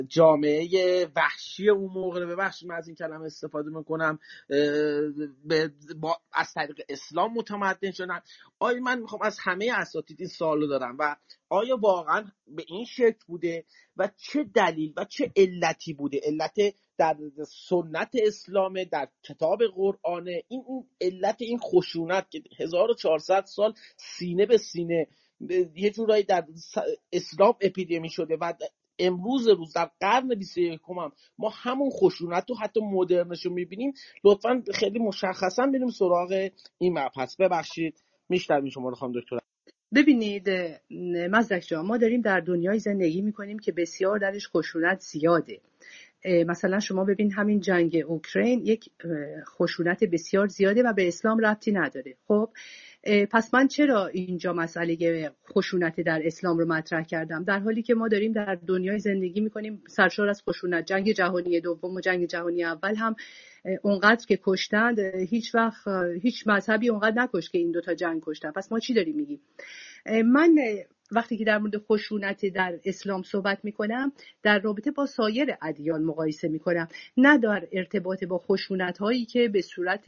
جامعه وحشی اون موقع، ببخشید من از این کلمه استفاده میکنم، از طریق اسلام متمدن شدن. آیا من میخوام از همه اساتید این سوالو دارم و آیا واقعا به این شکل بوده و چه دلیل و چه علتی بوده؟ علت در سنت اسلام، در کتاب قرآن، این علت این خشونت که 1400 سال سینه به سینه یه جورایی در اسلام اپیدمی شده و امروز در قرن 21 هم ما همون خشونت رو حتی مدرنش رو میبینیم. لطفا خیلی مشخصا بریم سراغ این مبحث. ببخشید میشنویم شما رو خانم دکتر. ببینید مزدک جان، ما داریم در دنیای زندگی میکنیم که بسیار درش خشونت زیاده. مثلا شما ببین همین جنگ اوکراین یک خشونت بسیار زیاده و به اسلام ربطی نداره. خب پس من چرا اینجا مسئله خشونت در اسلام رو مطرح کردم، در حالی که ما داریم در دنیای زندگی میکنیم سرشار از خشونت؟ جنگ جهانی دوم و جنگ جهانی اول هم اونقدر که کشتند، هیچ وقت هیچ مذهبی اونقدر نکشت که این دوتا جنگ کشتن. پس ما چی داریم میگیم؟ من وقتی که در مورد خشونت در اسلام صحبت میکنم در رابطه با سایر ادیان مقایسه میکنم، نه در ارتباط با خشونت هایی که به صورت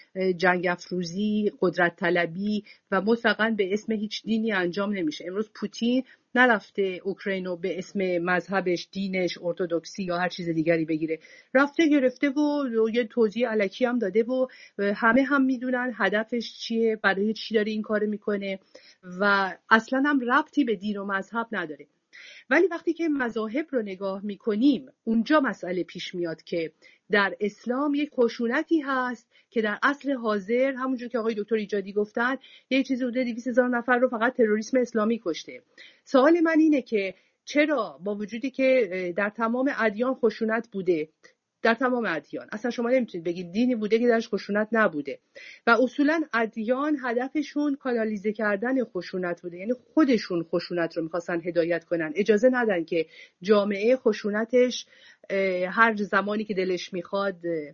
جنگ افروزی، قدرت طلبی و مطلقاً به اسم هیچ دینی انجام نمیشه. امروز پوتین نرفته اوکراینو به اسم مذهبش، دینش، ارتدوکسی یا هر چیز دیگری بگیره، رفته گرفته و یه توضیح الکی هم داده و همه هم میدونن هدفش چیه، برای چی داره این کارو میکنه و اصلا هم ربطی به دین و مذهب نداره. ولی وقتی که مذاهب رو نگاه میکنیم اونجا مسئله پیش میاد که در اسلام یک خشونتی هست که در عصر حاضر همونجور که آقای دکتر ایجادی گفتن یه چیزی حدود 200,000 نفر رو فقط تروریسم اسلامی کشته. سوال من اینه که چرا با وجودی که در تمام ادیان خشونت بوده، در تمام ادیان اصلا شما نمیتونید بگید دینی بوده که درش خشونت نبوده، و اصولا ادیان هدفشون کانالیزه کردن خشونت بوده، یعنی خودشون خشونت رو میخواستن هدایت کنن، اجازه ندن که جامعه خشونتش هر زمانی که دلش میخواد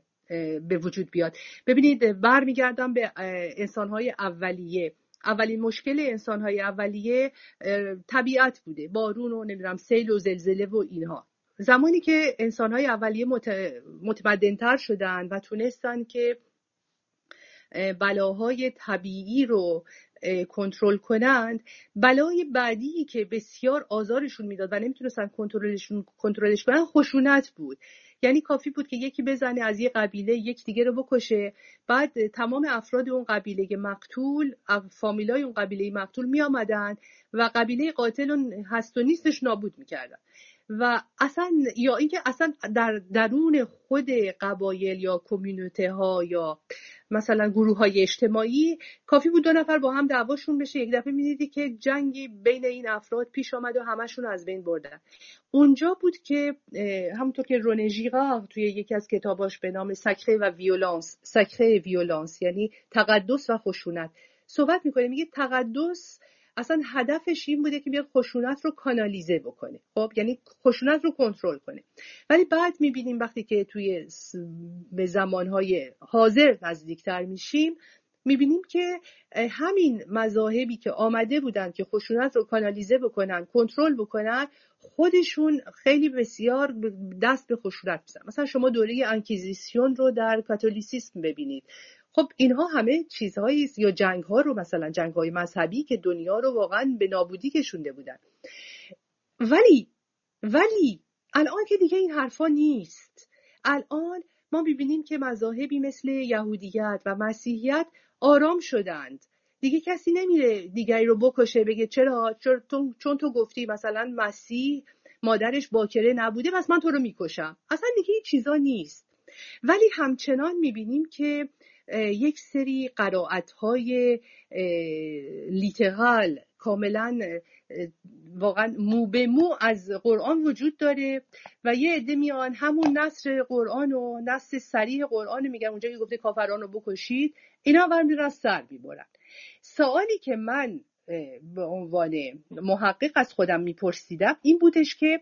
به وجود بیاد. ببینید برمیگردم به انسانهای اولیه. اولین مشکل انسانهای اولیه طبیعت بوده، بارون و نمیدونم سیل و زلزله و اینها. زمانی که انسانهای اولیه متمدن‌تر شدن و تونستن که بلاهای طبیعی رو کنترل کنند، بلای بعدی که بسیار آزارشون میداد و نمیتونستن کنترلش کنن خشونت بود. یعنی کافی بود که یکی بزنه از یه قبیله یک دیگه رو بکشه، بعد تمام افراد اون قبیله مقتول، فامیلای اون قبیله مقتول می آمدن و قبیله قاتل هست و نیستش نابود میکردن. و اصلا یا اینکه اصلا در درون خود قبایل یا کمیونیته ها یا مثلا گروه های اجتماعی کافی بود 2 نفر با هم دعواشون بشه، یک دفعه می‌دیدی که جنگی بین این افراد پیش آمد و همشون از بین بردن. اونجا بود که همونطور که رونه ژیرار توی یکی از کتاباش به نام سکره و ویولانس یعنی تقدس و خشونت صحبت می‌کنه، میگه تقدس اصلا هدفش این بوده که بیاد خشونت رو کانالیزه بکنه، خب یعنی خشونت رو کنترل کنه. ولی بعد میبینیم وقتی که توی به زمانهای حاضر نزدیکتر میشیم میبینیم که همین مذاهبی که آمده بودن که خشونت رو کانالیزه بکنن، کنترل بکنن، خودشون خیلی بسیار دست به خشونت میزنن. مثلا شما دوره انکیزیسیون رو در کاتولیسیسم ببینید. خب اینها همه چیزهایی یا جنگ‌ها رو، مثلا جنگ‌های مذهبی که دنیا رو واقعا به نابودی کشونده بودن. ولی الان که دیگه این حرفا نیست. الان ما می‌بینیم که مذاهبی مثل یهودیت و مسیحیت آرام شدند. دیگه کسی نمیره دیگری رو بکشه بگه چون تو گفتی مثلا مسیح مادرش باکره نبوده پس من تو رو میکشم. اصلا دیگه این چیزا نیست. ولی همچنان می‌بینیم که یک سری قرائت‌های لیترال کاملا واقعا مو به مو از قرآن وجود داره و یه عده میان همون نص قرآن و نص صریح قرآن میگن اونجا که گفته کافران رو بکشید، اینا برمی‌دارن سر میبرن. سوالی که من به عنوان محقق از خودم میپرسیدم این بودش که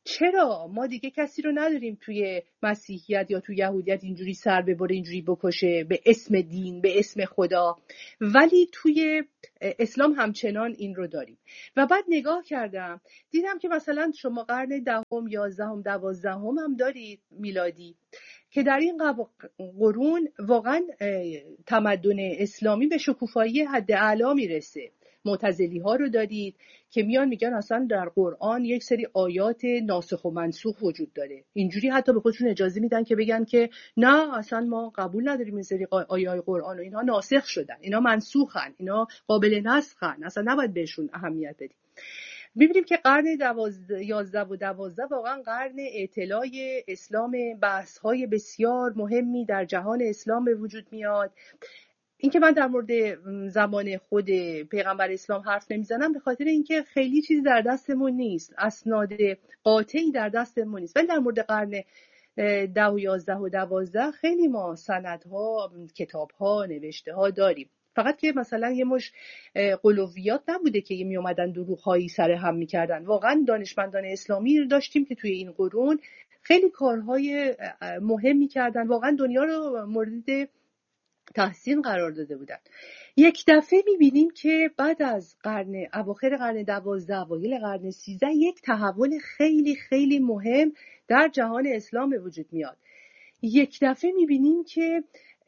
چرا ما دیگه کسی رو نداریم توی مسیحیت یا توی یهودیت اینجوری سر ببره، اینجوری بکشه به اسم دین، به اسم خدا، ولی توی اسلام همچنان این رو داریم. و بعد نگاه کردم دیدم که مثلا شما قرن 10، 11، 12 هم دارید میلادی، که در این قرون واقعا تمدن اسلامی به شکوفایی حد اعلا میرسه. معتزلی ها رو دارید که میان میگن اصلا در قرآن یک سری آیات ناسخ و منسوخ وجود داره، اینجوری حتی به خودشون اجازه میدن که بگن که نه اصلا ما قبول نداریم این سری آیات قرآن و اینها ناسخ شدن، اینا منسوخن، اینا قابل نسخن، اصلا نباید بهشون اهمیت بدیم. می‌بینیم که قرن 11 و 12 واقعا قرن اطلاع اسلام، بحث‌های بسیار مهمی در جهان اسلام به وجود میاد. اینکه من در مورد زمان خود پیغمبر اسلام حرف نمیزنم به خاطر اینکه خیلی چیزی در دستمون نیست، اسناد قاطعی در دستمون نیست، ولی در مورد قرن 10 و 11 و 12 خیلی ما سندها، کتاب‌ها، نوشته‌ها داریم. فقط که مثلا یه مش قلویات نبوده که می اومدن دروغ‌هایی سر هم می‌کردن. واقعا دانشمندان اسلامی داشتیم که توی این قرون خیلی کارهای مهمی کردن، واقعا دنیا رو مورد تحسین قرار داده بودن. یک دفعه می‌بینیم که بعد از اواخر قرن 12 اوایل قرن 13 یک تحول خیلی خیلی مهم در جهان اسلام به وجود میاد. یک دفعه می‌بینیم که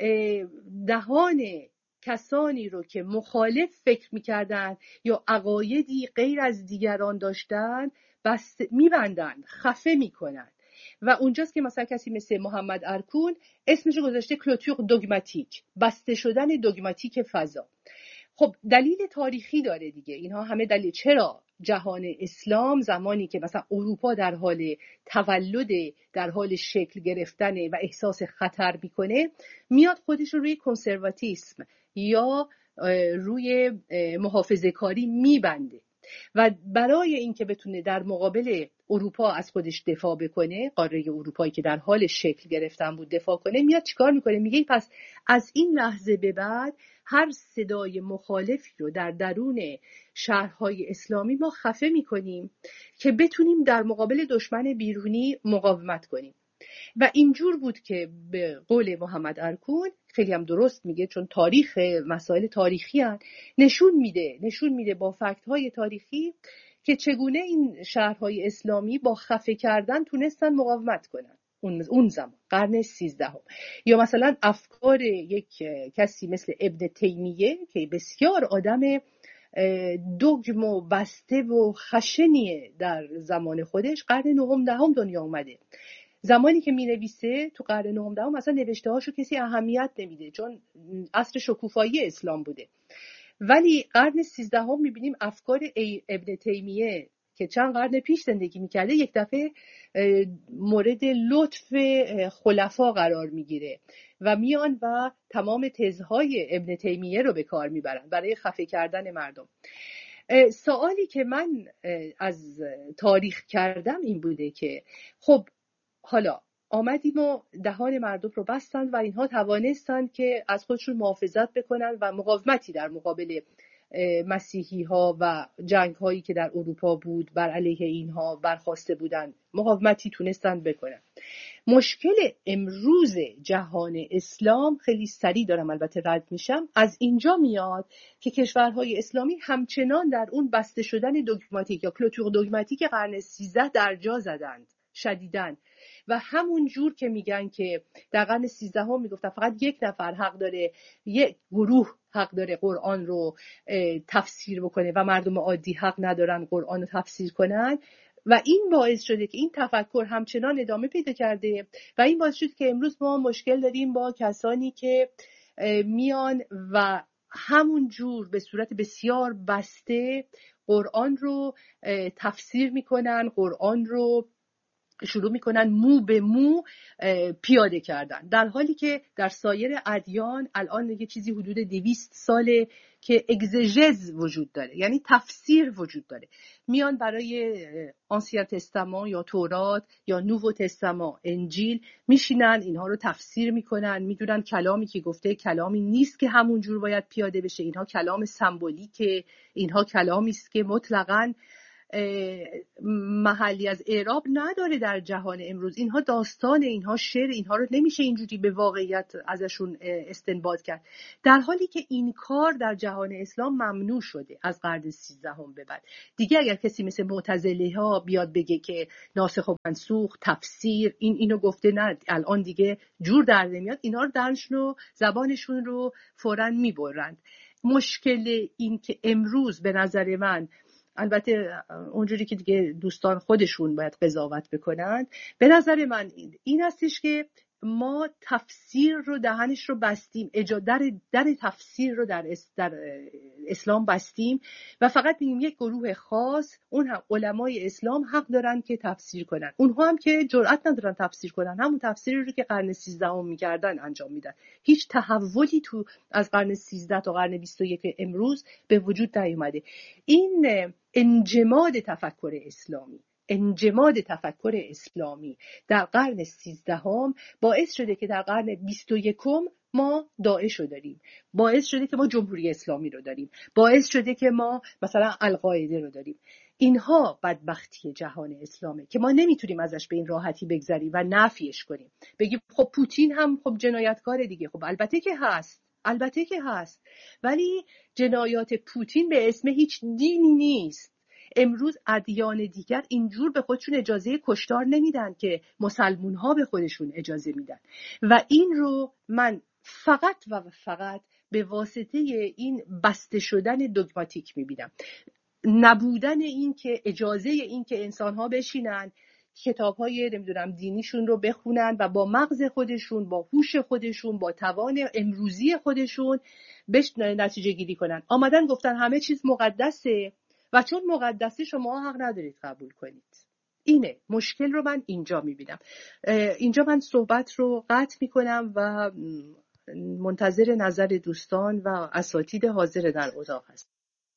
دهان کسانی رو که مخالف فکر می‌کردن یا عقایدی غیر از دیگران داشتن می‌بندن، خفه می‌کنن. و اونجاست که مثلا کسی مثل محمد ارکون اسمش رو گذاشته کلوتور دوگماتیک، بسته شدن دوگماتیک فضا. خب دلیل تاریخی داره دیگه، اینها همه دلیل. چرا جهان اسلام زمانی که مثلا اروپا در حال تولد، در حال شکل گرفتن و احساس خطر میکنه، میاد خودش رو روی کنسرواتیسم یا روی محافظه کاری میبنده و برای اینکه بتونه در مقابل اروپا از خودش دفاع بکنه، قاره اروپایی که در حال شکل گرفتن بود دفاع کنه، میاد چیکار میکنه؟ میگه پس از این لحظه به بعد هر صدای مخالفی رو در درون شهرهای اسلامی ما خفه میکنیم که بتونیم در مقابل دشمن بیرونی مقاومت کنیم. و اینجور بود که به قول محمد ارکون، خیلی هم درست میگه چون تاریخ مسائل تاریخی هست، نشون میده با فکت های تاریخی که چگونه این شهرهای اسلامی با خفه کردن تونستن مقاومت کنن اون زمان قرن 13. یا مثلا افکار یک کسی مثل ابن تیمیه که بسیار آدم دوگم و بسته و خشنیه در زمان خودش، قرن 9 دنیا اومده. زمانی که می‌نویسه تو قرن 9 مثلا نوشته هاشو کسی اهمیت نمیده چون عصر شکوفایی اسلام بوده. ولی قرن 13 می‌بینیم افکار ابن تیمیه که چند قرن پیش زندگی می‌کرده یک دفعه مورد لطف خلفا قرار می‌گیره و میان و تمام تزهای ابن تیمیه رو به کار می‌برن برای خفه کردن مردم. سوالی که من از تاریخ کردم این بوده که خب حالا آمدیم و دهان مردم رو بستند و اینها توانستند که از خودشون محافظت بکنن و مقاومتی در مقابل مسیحی ها و جنگ هایی که در اروپا بود بر علیه اینها برخاسته بودند، مقاومتی تونستند بکنن. مشکل امروز جهان اسلام، خیلی سریع دارم البته رد میشم، از اینجا میاد که کشورهای اسلامی همچنان در اون بسته شدن دوگماتیک یا کلوتور دوگماتیک قرن 13 در جا زدند شدیداً. و همون جور که میگن که در قرن 13 میگفتن فقط یک نفر حق داره، یک گروه حق داره قرآن رو تفسیر بکنه و مردم عادی حق ندارن قرآن رو تفسیر کنن، و این باعث شده که این تفکر همچنان ادامه پیدا کرده و این باعث شد که امروز ما مشکل داریم با کسانی که میان و همون جور به صورت بسیار بسته قرآن رو تفسیر میکنن، قرآن رو شروع میکنن مو به مو پیاده کردن، در حالی که در سایر ادیان الان یه چیزی حدود 200 ساله که اگزژز وجود داره، یعنی تفسیر وجود داره. میان برای آنسین تستمان یا تورات یا نوو تستمان انجیل میشینن اینها رو تفسیر میکنن، میدونن کلامی که گفته کلامی نیست که همون جور باید پیاده بشه، اینها کلام سمبولیکه، اینها کلامی است که مطلقاً محلی از اعراب نداره در جهان امروز. اینها داستان، اینها شعر، اینها رو نمیشه اینجوری به واقعیت ازشون استنباط کرد، در حالی که این کار در جهان اسلام ممنوع شده از قرن 13 به بعد. دیگه اگر کسی مثل معتزله ها بیاد بگه که ناسخ و منسوخ، تفسیر، اینو گفته، نه الان دیگه جور در نمیاد، اینا رو درشون و زبانشون رو فوراً میبرند. مشکل این که امروز به نظر من، البته اونجوری که دیگه دوستان خودشون باید قضاوت بکنند، به نظر من این هستش که ما تفسیر رو دهنش رو بستیم، در تفسیر رو در اسلام بستیم و فقط میگیم یک گروه خاص، اون هم علمای اسلام حق دارن که تفسیر کنن. اونها هم که جرئت ندارن تفسیر کنن، همون تفسیری رو که قرن 13 میکردن انجام میدن. هیچ تحولی تو از قرن 13 تا قرن 21 امروز به وجود نیومده. این انجماد تفکر اسلامی در قرن 13 باعث شده که در قرن 21 ما داعش رو داریم، باعث شده که ما جمهوری اسلامی رو داریم، باعث شده که ما مثلا القاعده رو داریم. اینها بدبختی جهان اسلامه که ما نمیتونیم ازش به این راحتی بگذریم و نفیش کنیم، بگیم خب پوتین هم خب جنایتکار دیگه. خب البته که هست، ولی جنایات پوتین به اسم هیچ دینی نیست. امروز ادیان دیگر اینجور به خودشون اجازه کشتار نمیدن که مسلمون ها به خودشون اجازه میدن و این رو من فقط به واسطه این بسته شدن دوگماتیک میبینم. نبودن این که اجازه این که انسان ها بشینن کتاب‌های دینیشون رو بخونن و با مغز خودشون، با هوش خودشون، با توان امروزی خودشون نتیجه گیری کنن. آمدن گفتن همه چیز مقدسه و چون مقدسه شما حق ندارید قبول کنید. اینه مشکل رو من اینجا میبینم. اینجا من صحبت رو قطع میکنم و منتظر نظر دوستان و اساتید حاضر در اتاق هستم.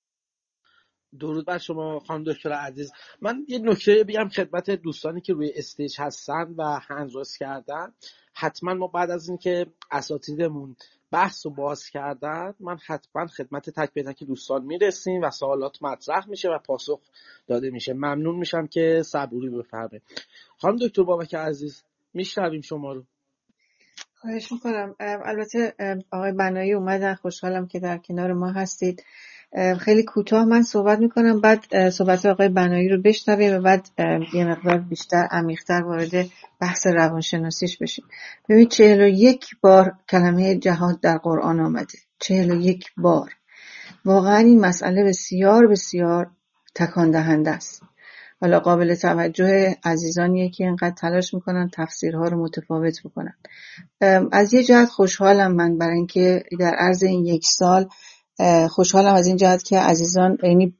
درود بر شما خانم دکتر عزیز. من یه نکته بگم خدمت دوستانی که روی استیج هستن و هند ریز کردن. حتما ما بعد از اینکه اساتیدمون بحث رو باز کردن، من حتما خدمت تک به تک دوستان میرسیم و سوالات مطرح میشه و پاسخ داده میشه. ممنون میشم که صبوری بفرمایید. خانم دکتر بابک عزیز میشنویم شما رو. خواهش میکنم. البته آقای بنایی اومدن، خوشحالم که در کنار ما هستید. خیلی کوتاه من صحبت میکنم، بعد صحبت آقای بنایی رو بشنویم و بعد یه مقدار بیشتر عمیق‌تر وارد بحث روانشناسیش بشیم. ببین 41 بار کلمه جهاد در قرآن آمده، 41 بار. واقعا این مسئله بسیار بسیار تکان دهنده است. حالا قابل توجه عزیزانیه که اینقدر تلاش میکنن تفسیرها رو متفاوت بکنن. از یه جهت خوشحالم من برای اینکه در عرض این 1 سال خوشحالم از این جهت که عزیزان یعنی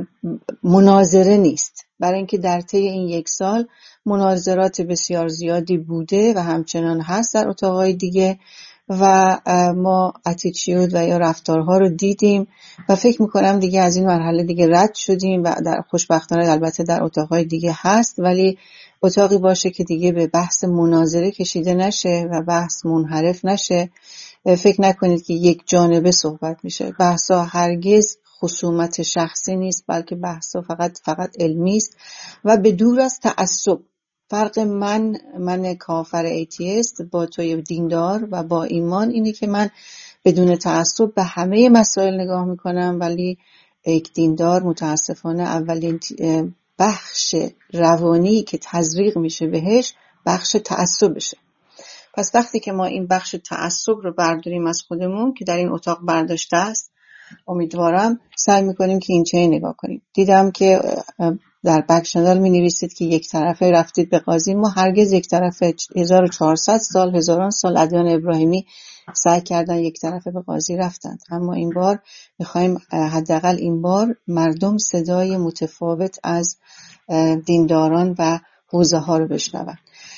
مناظره نیست، برای اینکه در طی این 1 سال مناظرات بسیار زیادی بوده و همچنان هست در اتاقهای دیگه و ما اتیتیود و یا رفتارها رو دیدیم و فکر میکنم دیگه از این مرحله دیگه رد شدیم و در خوشبختانه البته در اتاقهای دیگه هست، ولی اتاقی باشه که دیگه به بحث مناظره کشیده نشه و بحث منحرف نشه. فکر نکنید که یک جانبه صحبت میشه. بحثا هرگز خصومت شخصی نیست، بلکه بحثا فقط علمی است و به دور از تعصب. فرق من کافر ایتیست با توی دیندار و با ایمان اینه که من بدون تعصب به همه مسائل نگاه میکنم، ولی یک دیندار متاسفانه اولین بخش روانی که تزریق میشه بهش بخش تعصبشه. پس وقتی که ما این بخش تعصب رو برداریم از خودمون که در این اتاق برداشته است، امیدوارم سعی میکنیم که این چه نگاه کنیم. دیدم که در بک چنل می نویسید که یک طرفه رفتید به قاضی. ما هرگز یک طرفه 1400 سال هزاران سال ادیان ابراهیمی سعی کردن یک طرفه به قاضی رفتند، اما این بار میخوایم حداقل این بار مردم صدای متفاوت از دینداران و حوزه ها رو بشنون.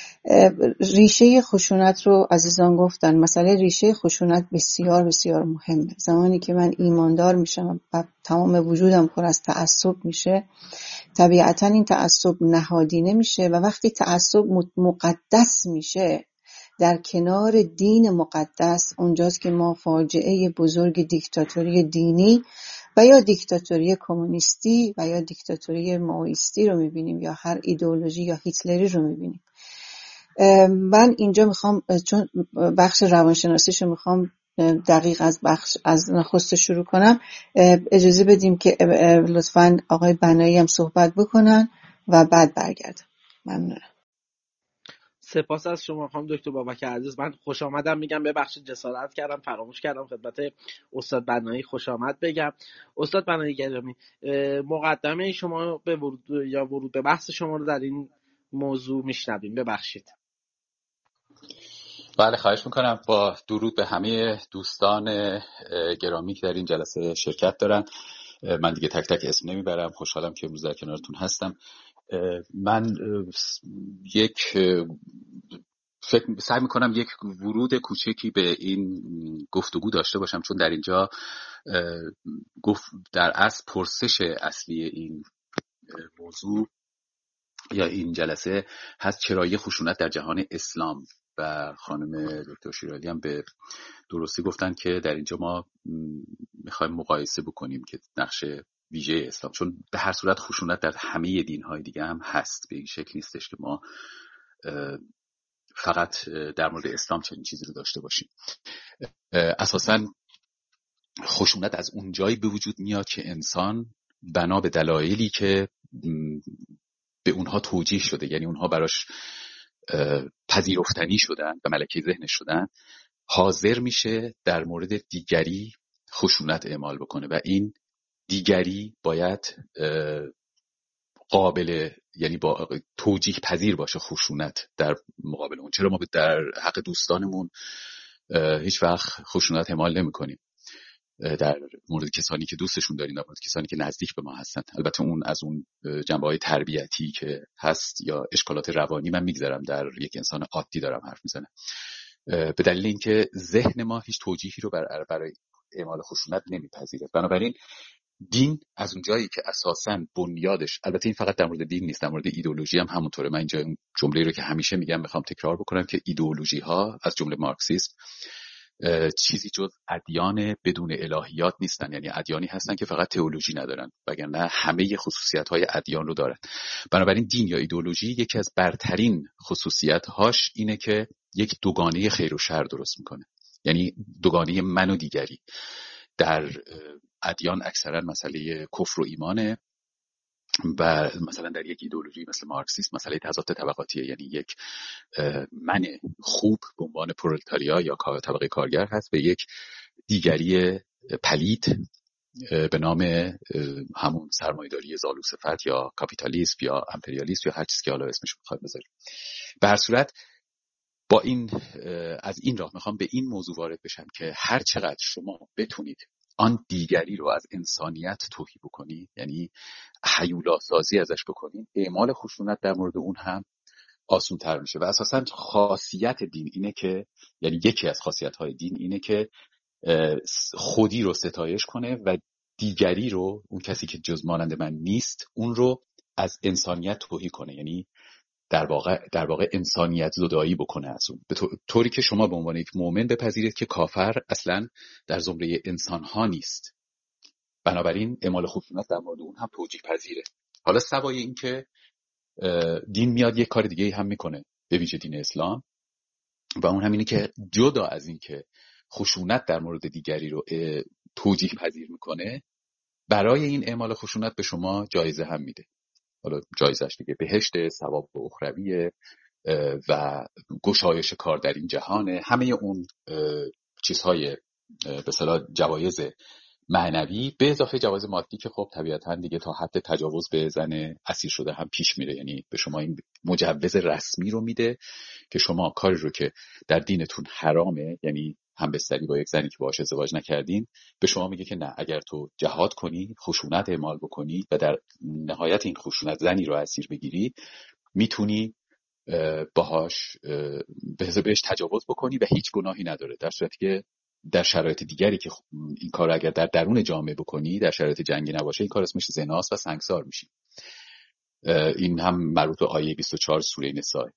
ریشه خشونت رو عزیزان گفتن. مسئله ریشه خشونت بسیار بسیار مهمه. زمانی که من ایماندار میشم و تمام وجودم پر از تعصب میشه، طبیعتا این تعصب نهادینه میشه و وقتی تعصب مقدس میشه در کنار دین مقدس، اونجاست که ما فاجعه بزرگ دیکتاتوری دینی و یا دیکتاتوری کمونیستی و یا دیکتاتوری مائویستی رو میبینیم یا هر ایدئولوژی یا هیتلری رو میبینیم. من اینجا میخوام چون بخش روانشناسیشو میخوام دقیق از نخست شروع کنم، اجازه بدیم که لطفاً آقای بنایی هم صحبت بکنن و بعد برگردم. ممنونم. سپاس از شما خانم دکتر بابک عزیز. من خوش آمدم میگم، ببخشید جسارت کردم فراموش کردم خدمت استاد بنایی خوش آمد بگم. استاد بنایی گرامی، مقدمه شما به ورود به بحث شما رو در این موضوع میشنویم. ببخشید. بله خواهش میکنم. با درود به همه دوستان گرامی که در این جلسه شرکت دارن. من دیگه تک تک اسم نمیبرم. خوشحالم که امروز در کنارتون هستم. من سعی میکنم یک ورود کوچکی به این گفتگو داشته باشم، چون در اینجا در اصل پرسش اصلی این موضوع یا این جلسه هست چرایی خشونت در جهان اسلام. و خانم دکتر شیرالی هم به درستی گفتن که در اینجا ما میخوایم مقایسه بکنیم که نقش ویژه اسلام، چون به هر صورت خشونت در همه دین‌های دیگه هم هست، به این شکل نیستش که ما فقط در مورد اسلام چنین چیزی رو داشته باشیم. اساساً خشونت از اون جایی به وجود میاد که انسان بنا به دلایلی که به اونها توجیه شده، یعنی اونها براش پذیرفتنی شدن و ملکه ذهنش شدن، حاضر میشه در مورد دیگری خشونت اعمال بکنه و این دیگری باید یعنی با توجیه پذیر باشه خشونت در مقابل اون. چرا ما در حق دوستانمون هیچ وقت خشونت اعمال نمی کنیم در مورد کسانی که دوستشون داریم، در مورد کسانی که نزدیک به ما هستن؟ البته اون از اون جنبه‌های تربیتی که هست یا اشکالات روانی من میگذارم، در یک انسان عادی دارم حرف میزنم، به دلیل اینکه ذهن ما هیچ توجیهی رو برای اعمال خشونت نمیپذیره. بنابراین دین از اون جایی که اساساً بنیادش، البته این فقط در مورد دین نیست، در مورد ایدئولوژی هم همونطوره. من اینجا اون جمله رو که همیشه میگم میخوام تکرار بکنم که ایدئولوژی ها از جمله مارکسیسم چیزی جز ادیان بدون الهیات نیستن، یعنی ادیانی هستن که فقط تئولوژی ندارن، وگرنه همه خصوصیت های ادیان رو دارن. بنابراین دین یا ایدئولوژی یکی از برترین خصوصیت هاش اینه که یک دوگانه خیر و شر درست میکنه، یعنی دوگانه من و دیگری. در ادیان اکثرا مسئله کفر و ایمانه و مثلا در یک ایدئولوژی مثل مارکسیسم مسئله تضاد طبقاتیه، یعنی یک من خوب به عنوان پرولتاریا یا طبقه کارگر هست و یک دیگری پلید به نام همون سرمایه‌داری زالوصفت یا کاپیتالیسم یا امپریالیسم یا هر چیزی که حالا اسمش بخواید بذارید. به هر صورت با این از این راه میخوام به این موضوع وارد بشم که هر چقدر شما بتونید آن دیگری رو از انسانیت توهی بکنید، یعنی هیولا سازی ازش بکنید، اعمال خشونت در مورد اون هم آسان تر میشه. و اساساً خاصیت دین اینه که، یعنی یکی از خاصیت‌های دین اینه که خودی رو ستایش کنه و دیگری رو، اون کسی که جز مانند من نیست، اون رو از انسانیت توهی کنه، یعنی در واقع انسانیت زدایی بکنه از اون، به طوری که شما به عنوان یک مؤمن بپذیرید که کافر اصلا در زمره انسان‌ها نیست. بنابراین اعمال خشونت در مورد اون هم توجیه پذیره. حالا سوای این که دین میاد یک کار دیگه هم میکنه، به ویژه دین اسلام، و اون هم اینه که جدا از این که خشونت در مورد دیگری رو توجیه پذیر میکنه، برای این اعمال خشونت به شما جایزه هم میده. حالا جایزش دیگه بهشت، ثواب اخرویه و گشایش کار در این جهانه، همه اون چیزهای به اصطلاح جوایز معنوی به اضافه جوایز مادی که خب طبیعتاً دیگه تا حد تجاوز به زن اسیر شده هم پیش میره، یعنی به شما این مجوز رسمی رو میده که شما کاری رو که در دینتون حرامه، یعنی همبستری با یک زنی که باهاش ازدواج نکردین، به شما میگه که نه، اگر تو جهاد کنی، خشونت اعمال بکنی و در نهایت این خشونت زنی رو اسیر بگیری، میتونی باهاش بهش تجاوز بکنی و هیچ گناهی نداره. در صورتی که در شرایط دیگری که این کار اگر در درون جامعه بکنی، در شرایط جنگی نباشه، این کار اسمش زناست و سنگسار میشی. این هم مربوط به آیه 24 سوره نساء.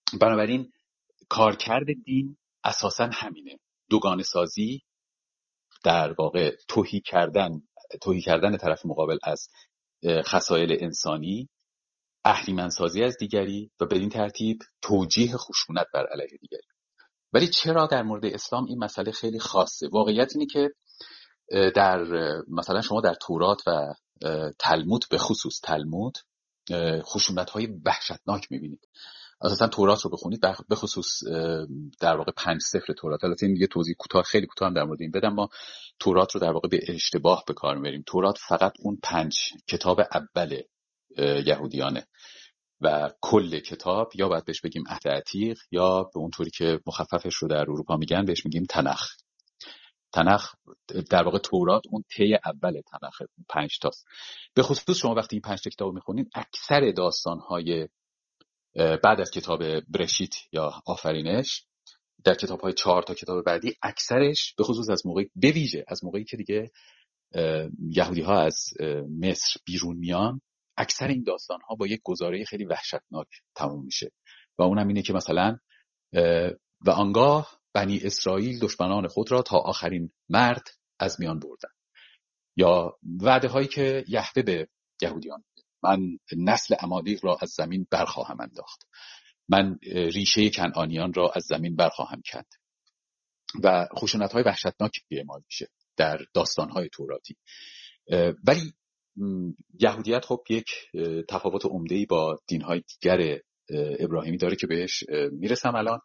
بنابراین کارکرد دین اساساً همینه، دوگانه سازی در واقع توهی کردن طرف مقابل از خصایل انسانی، اهریمن‌سازی از دیگری و بدین ترتیب توجیه خشونت بر علیه دیگری. ولی چرا در مورد اسلام این مسئله خیلی خاصه؟ واقعیت اینه که در مثلا شما در تورات و تلمود، به خصوص تلمود، خشونت‌های وحشتناک می‌بینید. اساسا تورات رو بخونید، به خصوص در واقع 5 سفر تورات. البته این یه توضیح کوتاه، خیلی کوتاه هم در مورد این بدم. ما تورات رو در واقع به اشتباه به کار می‌بریم. تورات فقط اون 5 کتاب اول یهودیانه و کل کتاب یا باید بهش بگیم عهد عتیق یا به اون طوری که مخففش رو در اروپا میگن بهش میگیم تنخ. تنخ در واقع تورات اون طی اول تنخ 5 تاست. به خصوص شما وقتی این 5 تا کتاب میخونید، اکثر داستان‌های بعد از کتاب برشیت یا آفرینش در کتاب‌های 4 تا کتاب بعدی، اکثرش به خصوص از موقعی، به ویژه از موقعی که دیگه یهودی‌ها از مصر بیرون میان، اکثر این داستان‌ها با یک گزاره خیلی وحشتناک تموم میشه و اونم اینه که مثلا و آنگاه بنی اسرائیل دشمنان خود را تا آخرین مرد از میان بردن، یا وعده هایی که یهوه به یهودیان: من نسل عمالیق را از زمین برخواهم انداخت، من ریشه کنعانیان را از زمین برخواهم کند و خشونت های وحشتناکی اعمال میشه در داستان های توراتی. ولی یهودیت خب یک تفاوت عمده‌ای با دین‌های دیگر ابراهیمی داره که بهش میرسم الان.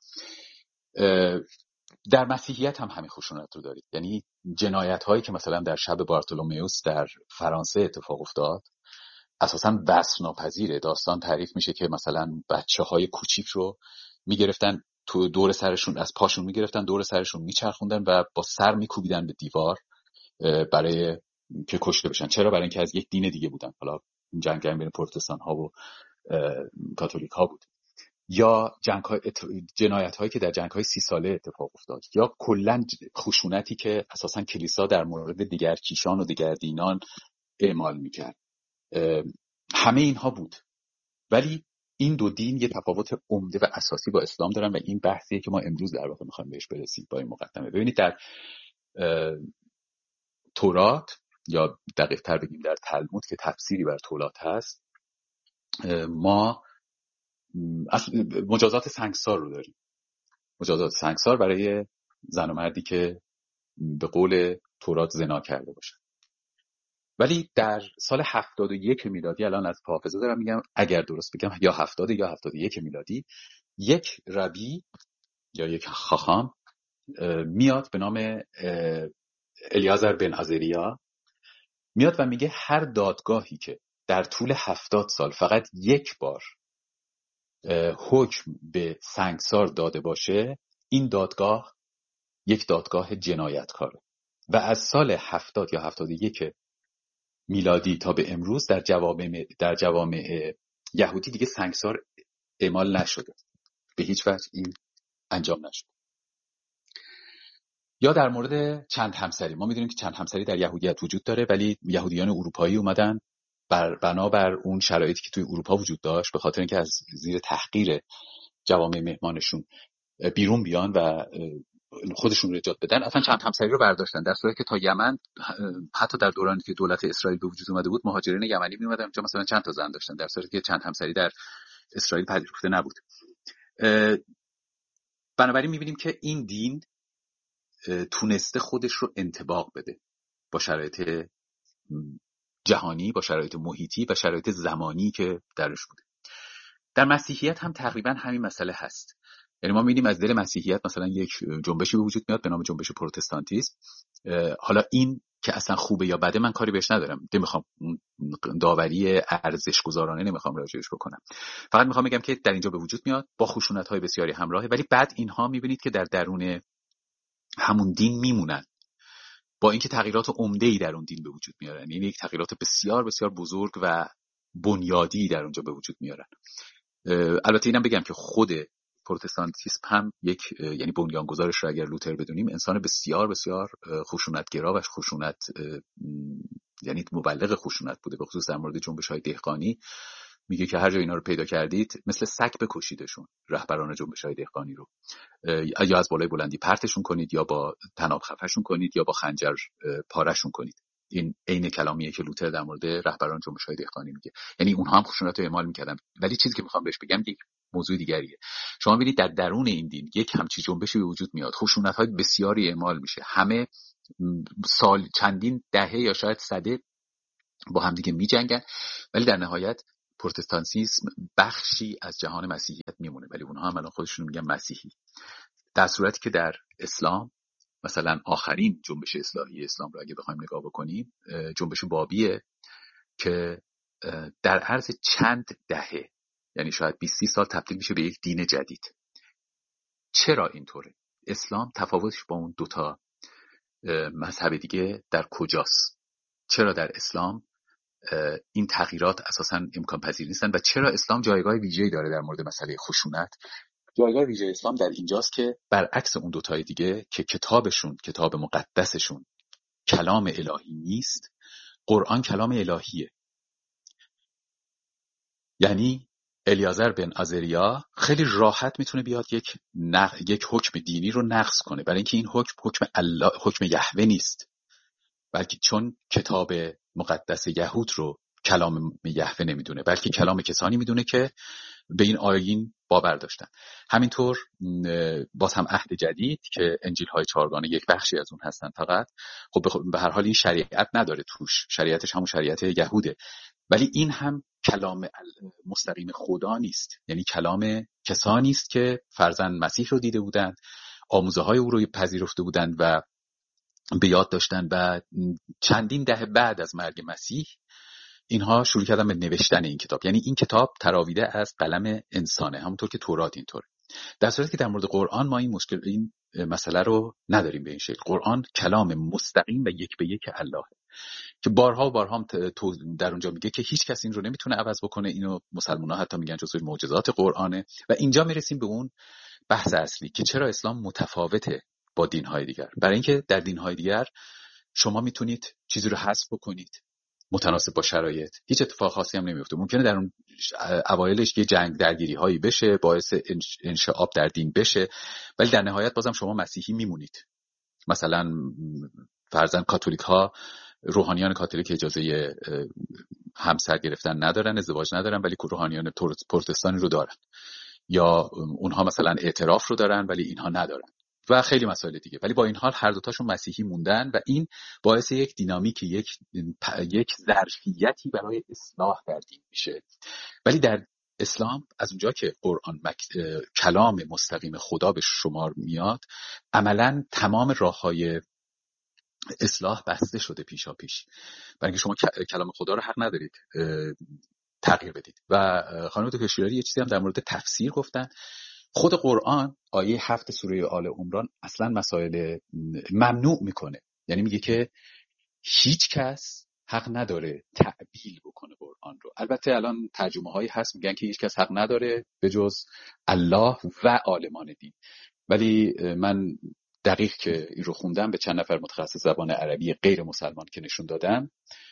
در مسیحیت هم همین خشونت رو دارید. یعنی جنایت هایی که مثلا در شب بارتولومئوس در فرانسه اتفاق افتاد اساساً وصف ناپذیره. داستان تعریف میشه که مثلا بچه‌های کوچیک رو میگرفتن تو دور سرشون، از پاشون میگرفتن دور سرشون میچرخوندن و با سر میکوبیدن به دیوار برای که کشته بشن. چرا؟ برای اینکه از یک دین دیگه بودن. حالا جنگ بین پروتستان ها و کاتولیک ها بود. یا جنایت هایی که در جنگ های 30 ساله اتفاق افتاد، یا کلا خشونتی که اساسا کلیسا در مورد دیگر کیشان و دیگر دینان اعمال میکرد. همه اینها بود. ولی این دو دین یه تفاوت عمده و اساسی با اسلام دارن و این بحثیه که ما امروز در واقع میخوایم بهش برسیم با این مقدمه. ببینید در تورات، یا دقیق تر بگیم در تلمود که تفسیری بر تورات هست، ما مجازات سنگسار رو داریم. مجازات سنگسار برای زن و مردی که به قول تورات زنا کرده باشن. ولی در سال 71 میلادی، الان از حافظه دارم میگم اگر درست بگم، یا 70 یا 71 میلادی، یک ربی یا یک خاخام میاد به نام الیازر بن عزریا، میاد و میگه هر دادگاهی که در طول 70 سال فقط یک بار حکم به سنگسار داده باشه، این دادگاه یک دادگاه جنایتکاره. و از سال 70 یا 71 میلادی تا به امروز در جوامع یهودی دیگه سنگسار اعمال نشده، به هیچ وجه این انجام نشد. یا در مورد چند همسری، ما میدونیم که چند همسری در یهودیت وجود داره، ولی یهودیان اروپایی اومدن بنابر اون شرایطی که توی اروپا وجود داشت، به خاطر اینکه از زیر تحقیر جوامع مهمانشون بیرون بیان و خودشون رو نجات بدن، اصلا چند همسری رو برداشتن، در صورتی که تا یمن حتی در دورانی که دولت اسرائیل به وجود اومده بود مهاجرین یمنی می اومدن اونجا مثلا چند تا زن داشتن، در صورتی که چند همسری در اسرائیل پذیرفته نبود. بنابراین می‌بینیم که این دین تونسته خودش رو انطباق بده با شرایط جهانی، با شرایط محیطی و شرایط زمانی که درش بوده. در مسیحیت هم تقریبا همین مسئله هست. یعنی ما می‌بینیم از دل مسیحیت مثلا یک جنبشی به وجود میاد به نام جنبش پروتستانتیسم. حالا این که اصلا خوبه یا بده من کاری بهش ندارم، نمیخوام داوری ارزش‌گذارانه نمیخوام راجعش بکنم، فقط میخوام بگم که در اینجا به وجود میاد، با خشونت‌های بسیاری همراهه، ولی بعد اینها می‌بینید که در درون همون دین میمونن، با اینکه تغییرات عمده‌ای در اون دین به وجود میارن. یعنی یک تغییرات بسیار بسیار بزرگ و بنیادی در اونجا به وجود میارن. البته اینم بگم که خود پروتستانتیسم هم یک، یعنی بنیانگذارش رو اگر لوتر بدونیم، انسان بسیار بسیار خشونتگرا و خشونت، یعنی مبلغ خشونت بوده، به خصوص در مورد جنبش‌های دهقانی میگه که هر جا اینا رو پیدا کردید مثل سگ بکشیدشون، رهبران جنبش‌های دهقانی رو، یا از بالای بلندی پرتشون کنید یا با طناب خفه‌شون کنید یا با خنجر پارهشون کنید. این عین کلامیه که لوتر در مورد رهبران جنبش‌های دهقانی میگه. یعنی اونها هم خشونت رو اعمال میکردن. ولی چیزی که میخوام بهش بگم یک موضوع دیگریه. شما ببینید در درون این دین یک همچین جنبشی به وجود میاد، خشونت‌های بسیاری اعمال میشه، همه سال چندین دهه یا شاید سده با همدیگه میجنگن، ولی در نهایت پروتستانتیسم بخشی از جهان مسیحیت میمونه، ولی اونها هم الان خودشون میگن مسیحی. در صورتی که در اسلام مثلا آخرین جنبش اصلاحی اسلام رو اگه بخوایم نگاه بکنیم، جنبش بابیه که در عرض چند دهه، یعنی شاید 20-30 سال تبدیل میشه به یک دین جدید. چرا اینطوره؟ اسلام تفاوتش با اون دوتا مذهب دیگه در کجاست؟ چرا در اسلام این تغییرات اساساً امکان پذیر نیستن و چرا اسلام جایگاه ویژه‌ای داره در مورد مسئله خشونت؟ جایگاه ویژه اسلام در اینجاست که برعکس اون دوتای دیگه که کتابشون، کتاب مقدسشون کلام الهی نیست، قرآن کلام الهیه. یعنی الیازر بن عزریا خیلی راحت میتونه بیاد یک حکم دینی رو نقض کنه، برای اینکه این حکم الله، حکم یهوه نیست، بلکه چون کتاب مقدس یهود رو کلام یهوه نمیدونه، بلکه کلام کسانی میدونه که به این آیین باور داشتن. همینطور باز هم عهد جدید که انجیل های چهارگانه یک بخشی از اون هستن فقط، خب به هر حال این شریعت نداره توش، شریعتش همون شریعت یهوده، ولی این هم کلام مستقیم خدا نیست، یعنی کلام کسانی است که فرزند مسیح رو دیده بودند، آموزه های او رو پذیرفته بودند و به یاد داشتن و چندین دهه بعد از مرگ مسیح اینها شروع کردن به نوشتن این کتاب. یعنی این کتاب تراویده از قلم انسانه، همونطور که تورات اینطوره. در صورتی که در مورد قرآن ما این مسئله رو نداریم به این شکل. قرآن کلام مستقیم و یک به یک الله که بارها و بارها هم در اونجا میگه که هیچ کس این رو نمیتونه عوض بکنه. اینو مسلمان‌ها حتی میگن جزو معجزات قرآنه. و اینجا میرسیم به اون بحث اصلی که چرا اسلام متفاوته با دین‌های دیگر. برای اینکه در دین‌های دیگر شما میتونید چیزی رو حذف بکنید متناسب با شرایط، هیچ اتفاق خاصی هم نمیفته. ممکنه در اون اوایلش یه جنگ درگیری هایی بشه، باعث انشعاب در دین بشه، ولی در نهایت بازم شما مسیحی میمونید. مثلا فرضاً کاتولیک ها، روحانیان کاتولیک اجازه همسر گرفتن ندارن، ازدواج ندارن، ولی روحانیان پروتستانی رو دارن، یا اونها مثلا اعتراف رو دارن ولی اینها ندارن و خیلی مسائل دیگه. ولی با این حال هر دوتاشون مسیحی موندن و این باعث یک دینامیک، یک ظرفیتی برای اصلاح در دین میشه. ولی در اسلام از اونجا که قرآن کلام مستقیم خدا به شمار میاد، عملاً تمام راههای اصلاح بسته شده پیشا پیش، برای اینکه شما کلام خدا رو حق ندارید تغییر بدید. و خانم دکتر شیرازی یه چیزی هم در مورد تفسیر گفتن. خود قرآن آیه 7 سوره آل عمران اصلا مسائل ممنوع میکنه، یعنی میگه که هیچ کس حق نداره تعبیل بکنه قرآن رو. البته الان ترجمه هایی هست میگن که هیچ کس حق نداره به جز الله و عالمان دین، ولی من دقیق که این رو خوندم به چند نفر متخصص زبان عربی غیر مسلمان که نشون دادم،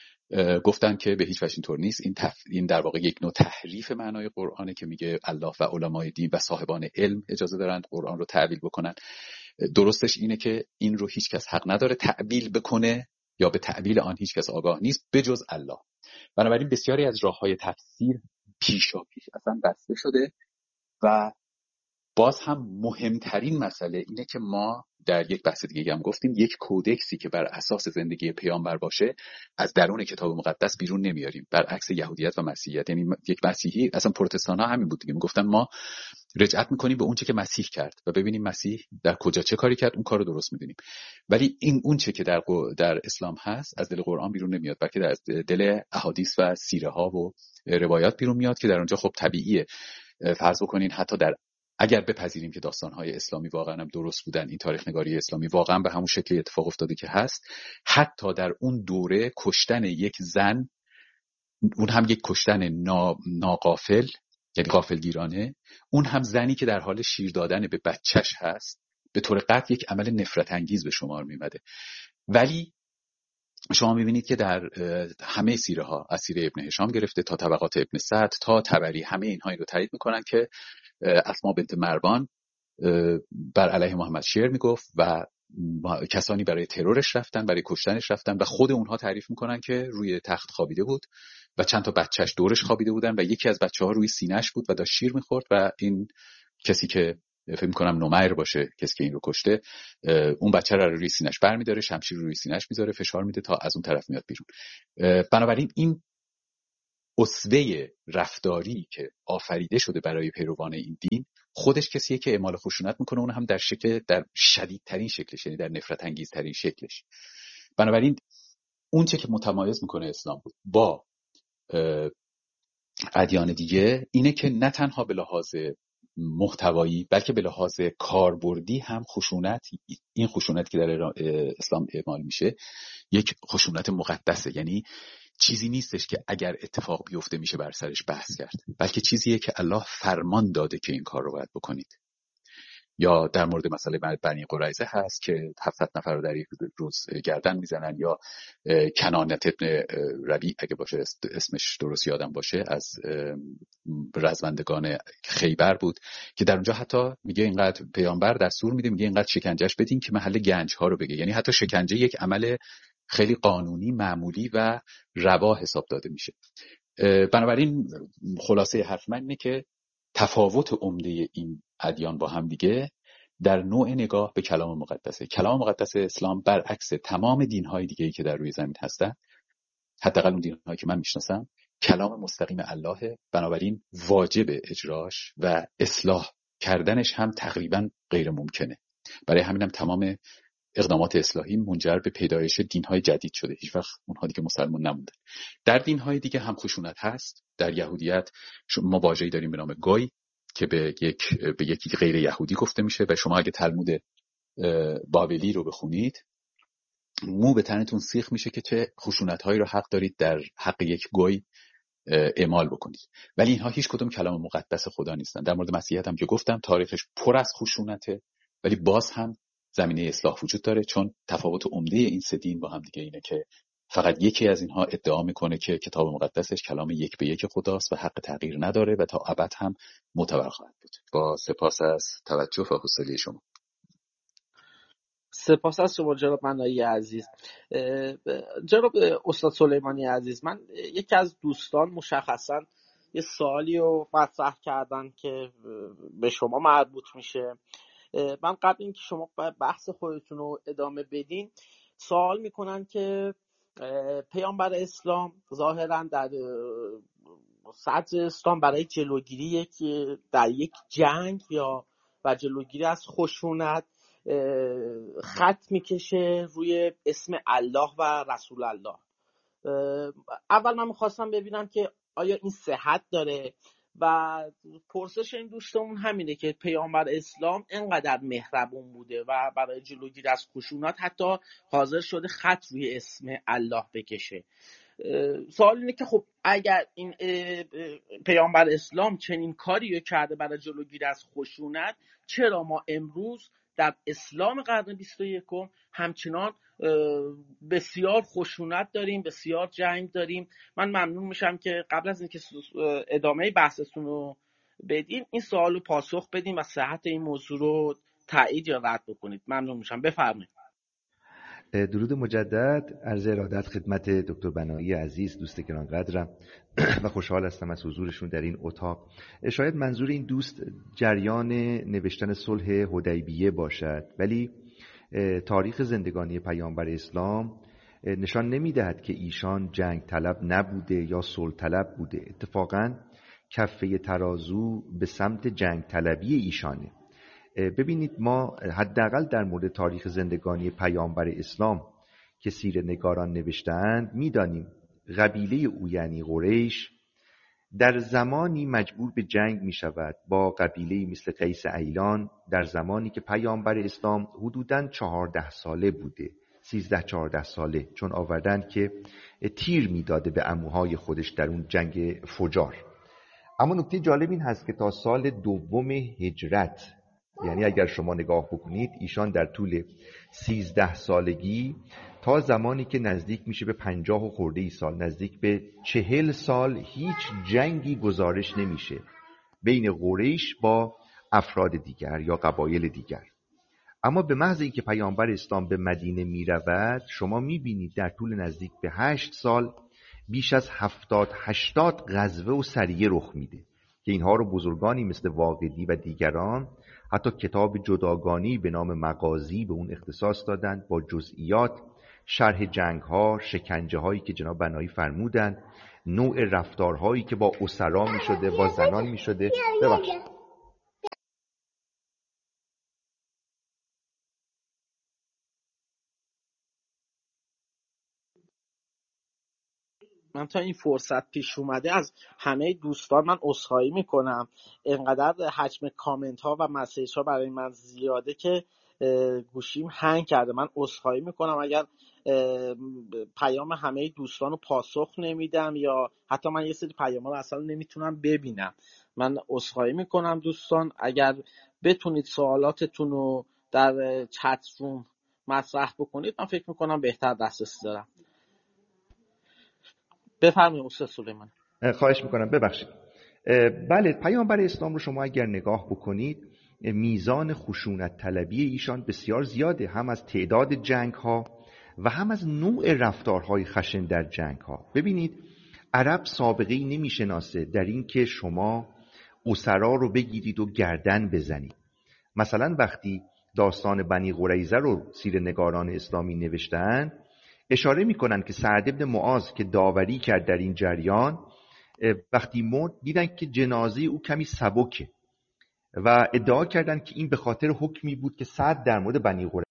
گفتن که به هیچ وجه اینطور نیست. این در واقع یک نوع تحریف معنای قرآنه که میگه الله و علمای دین و صاحبان علم اجازه دارند قرآن رو تعبیل بکنن. درستش اینه که این رو هیچ کس حق نداره تعبیل بکنه یا به تعبیل آن هیچ کس آگاه نیست به جز الله. بنابراین بسیاری از راههای تفسیر پیشا پیش اصلا بسته شده و باز هم مهمترین مسئله اینه که ما در یک بحث دیگه هم گفتیم یک کودکسی که بر اساس زندگی پیامبر باشه از درون کتاب مقدس بیرون نمیاریم، برعکس یهودیت و مسیحیت. یعنی یک مسیحی، اصلا پروتستان ها همین بود دیگه، میگفتن ما رجعت میکنیم به اون چه که مسیح کرد و ببینیم مسیح در کجا چه کاری کرد، اون کارو درست میدونیم. ولی این اون چه که در اسلام هست از دل قرآن بیرون نمیاد، بلکه از دل احادیث و سیره ها و روایات بیرون میاد که در اونجا خب طبیعیه. فرض بکنین حتی اگر بپذیریم که داستان‌های اسلامی واقعا هم درست بودن، این تاریخ نگاری اسلامی واقعا به همون شکلی اتفاق افتاده که هست، حتی در اون دوره کشتن یک زن، اون هم یک کشتن ناغافل، یعنی غافلگیرانه، اون هم زنی که در حال شیر دادن به بچهش هست، به طور قطع یک عمل نفرت انگیز به شمار میمده. ولی شما میبینید که در همه سیره ها، از سیره ابن هشام گرفته تا طبقات ابن سعد تا طبری، همه اینها این رو تایید میکنن که اسما بنت مروان بر علیه محمد شعر میگفت و کسانی برای ترورش رفتن، برای کشتنش رفتن و خود اونها تعریف میکنن که روی تخت خوابیده بود و چند تا بچهش دورش خوابیده بودن و یکی از بچه‌ها روی سینه‌اش بود و داشت شیر میخورد و این کسی که فکر می‌کنم نمیر باشه، کسی که این رو کشته، اون بچه رو روی سینه‌اش برمی‌داره، شمشیر رو روی سینه‌اش میذاره، فشار میده تا از اون طرف میاد بیرون. بنابراین این اسوه رفتاری که آفریده شده برای پیروان این دین، خودش کسیه که اعمال خشونت میکنه، اون هم در شدیدترین شکلش، یعنی در نفرت انگیزترین شکلش. بنابراین اون چه که متمایز میکنه اسلام بود با ادیان دیگه اینه که نه تنها به لحاظ محتوایی بلکه به لحاظ کاربردی هم این خشونت که در اسلام اعمال میشه یک خشونت مقدسه، یعنی چیزی نیستش که اگر اتفاق بیفته میشه بر سرش بحث کرد، بلکه چیزیه که الله فرمان داده که این کار رو باید بکنید. یا در مورد مسئله بنی قریظه هست که 700 نفر رو در یک روز گردن میزنن، یا کنانت ابن ربیع اگه باشه اسمش درست یادم باشه، از رزمندگان خیبر بود که در اونجا حتی میگه اینقدر پیامبر دستور میده، میگه اینقدر شکنجهش بدین که محل گنج ها رو بگه، یعنی حتی شکنجه یک عمل خیلی قانونی، معمولی و روا حساب داده میشه. بنابراین خلاصه حرف من اینه که تفاوت عمده این ادیان با هم دیگه در نوع نگاه به کلام مقدسه. کلام مقدس اسلام برعکس تمام دین‌های دیگه‌ای که در روی زمین هستن، حداقل اون دین‌هایی که من میشناسم، کلام مستقیم اللهه، بنابراین واجب اجراش و اصلاح کردنش هم تقریبا غیر ممکنه. برای همین هم تمام اقدامات اصلاحی منجر به پیدایش دین‌های جدید شده، هیچ وقت اونها دیگه مسلمان نموندن. در دین‌های دیگه هم خشونت هست. در یهودیت ما واژه‌ای داریم به نام گوی که به یکی غیر یهودی گفته میشه و شما اگه تلمود بابلی رو بخونید مو به تنتون سیخ میشه که چه خشونت‌هایی رو حق دارید در حق یک گوی اعمال بکنید. ولی اینها هیچ کدوم کلام مقدس خدا نیستن. در مورد مسیحیت هم که گفتم تاریخش پر از خشونته، ولی باز هم زمینه اصلاح وجود داره، چون تفاوت عمده این سه دین با هم دیگه اینه که فقط یکی از اینها ادعا میکنه که کتاب مقدسش کلام یک به یک خداست و حق تغییر نداره و تا ابد هم معتبر خواهد بود. با سپاس از توجه و حوصله شما. سپاس از شما جناب منایی عزیز. جناب استاد سلیمانی عزیز، من یکی از دوستان مشخصا یه سوالی رو مطرح کردن که به شما مربوط میشه. من قبل اینکه شما بحث خودتون رو ادامه بدین سوال میکنن که پیامبر اسلام ظاهرا در صدر اسلام برای جلوگیری در یک جنگ یا و جلوگیری از خشونت خط میکشه روی اسم الله و رسول الله. اول من میخواستم ببینم که آیا این صحت داره و پرسش این دوستمون همینه که پیامبر اسلام اینقدر مهربون بوده و برای جلوگیری از خشونت حتی حاضر شده خط روی اسم الله بکشه. سوال اینه که خب اگر این پیامبر اسلام چنین کاری کرده برای جلوگیری از خشونت، چرا ما امروز در اسلام قرن 21 همچنان بسیار خشونت داریم، بسیار جنگ داریم؟ من ممنون میشم که قبل از اینکه ادامه بحثتون رو بدیم این سوال رو پاسخ بدیم و صحت این موضوع رو تایید یا رد بکنید. ممنون میشم. بفرمایید. درود مجدد، عرض ارادت خدمت دکتر بنایی عزیز، دوست گرانقدرم و خوشحال هستم از حضورشون در این اتاق. شاید منظور این دوست جریان نوشتن صلح حدیبیه باشد، ولی تاریخ زندگانی پیامبر اسلام نشان نمی‌دهد که ایشان جنگ طلب نبوده یا صلح طلب بوده. اتفاقاً کفه ترازو به سمت جنگ طلبی ایشانه. ببینید، ما حداقل در مورد تاریخ زندگانی پیامبر اسلام که سیره‌نگاران نوشته‌اند می‌دانیم قبیله او یعنی قریش در زمانی مجبور به جنگ می‌شود با قبیله‌ای مثل قیس ایلان در زمانی که پیامبر اسلام حدوداً 14 ساله بوده، 13-14 ساله، چون آوردن که تیر می‌داده به عموهای خودش در اون جنگ فجار. اما نکته جالب این هست که تا سال 2 هجرت یعنی اگر شما نگاه بکنید ایشان در طول 13 سالگی تا زمانی که نزدیک میشه به 50 و خورده ای سال، نزدیک به 40 سال، هیچ جنگی گزارش نمیشه بین قریش با افراد دیگر یا قبایل دیگر. اما به محض اینکه پیامبر اسلام به مدینه میرود، شما میبینید در طول نزدیک به 8 سال بیش از 70-80 غزوه و سریه رخ میده که اینها رو بزرگانی مثل واقدی و دیگران حتی کتاب جداگانی به نام مغازی به اون اختصاص دادند، با جزئیات، شرح جنگ‌ها، شکنجه‌هایی که جناب بنایی فرمودند، نوع رفتارهایی که با اسرا می‌شده، با زنان می‌شده. ببخشید من تا این فرصت پیش اومده از همه دوستان من عذرخواهی میکنم. انقدر حجم کامنت ها و مسیج ها برای من زیاده که گوشیم هنگ کرده. من عذرخواهی میکنم اگر پیام همه دوستان رو پاسخ نمیدم یا حتی من یه سری پیام ها رو اصلا نمیتونم ببینم. من عذرخواهی میکنم دوستان. اگر بتونید سوالاتتون رو در چت روم مطرح بکنید من فکر میکنم بهتر دسترسی دارم. بفرمایید استاد سلیمان. خواهش میکنم، ببخشید. بله، پیامبر اسلام رو شما اگر نگاه بکنید میزان خشونت طلبی ایشان بسیار زیاده، هم از تعداد جنگ ها و هم از نوع رفتارهای خشن در جنگ ها. ببینید عرب سابقه ای نمیشناسه در این که شما اسرا رو بگیرید و گردن بزنید. مثلا وقتی داستان بنی قریظه رو سیره‌نگاران اسلامی نوشتن، اشاره میکنن که سعد بن معاذ که داوری کرد در این جریان، وقتی مرد دیدن که جنازه او کمی سبکه و ادعا کردن که این به خاطر حکمی بود که سعد در مورد بنی قریظه.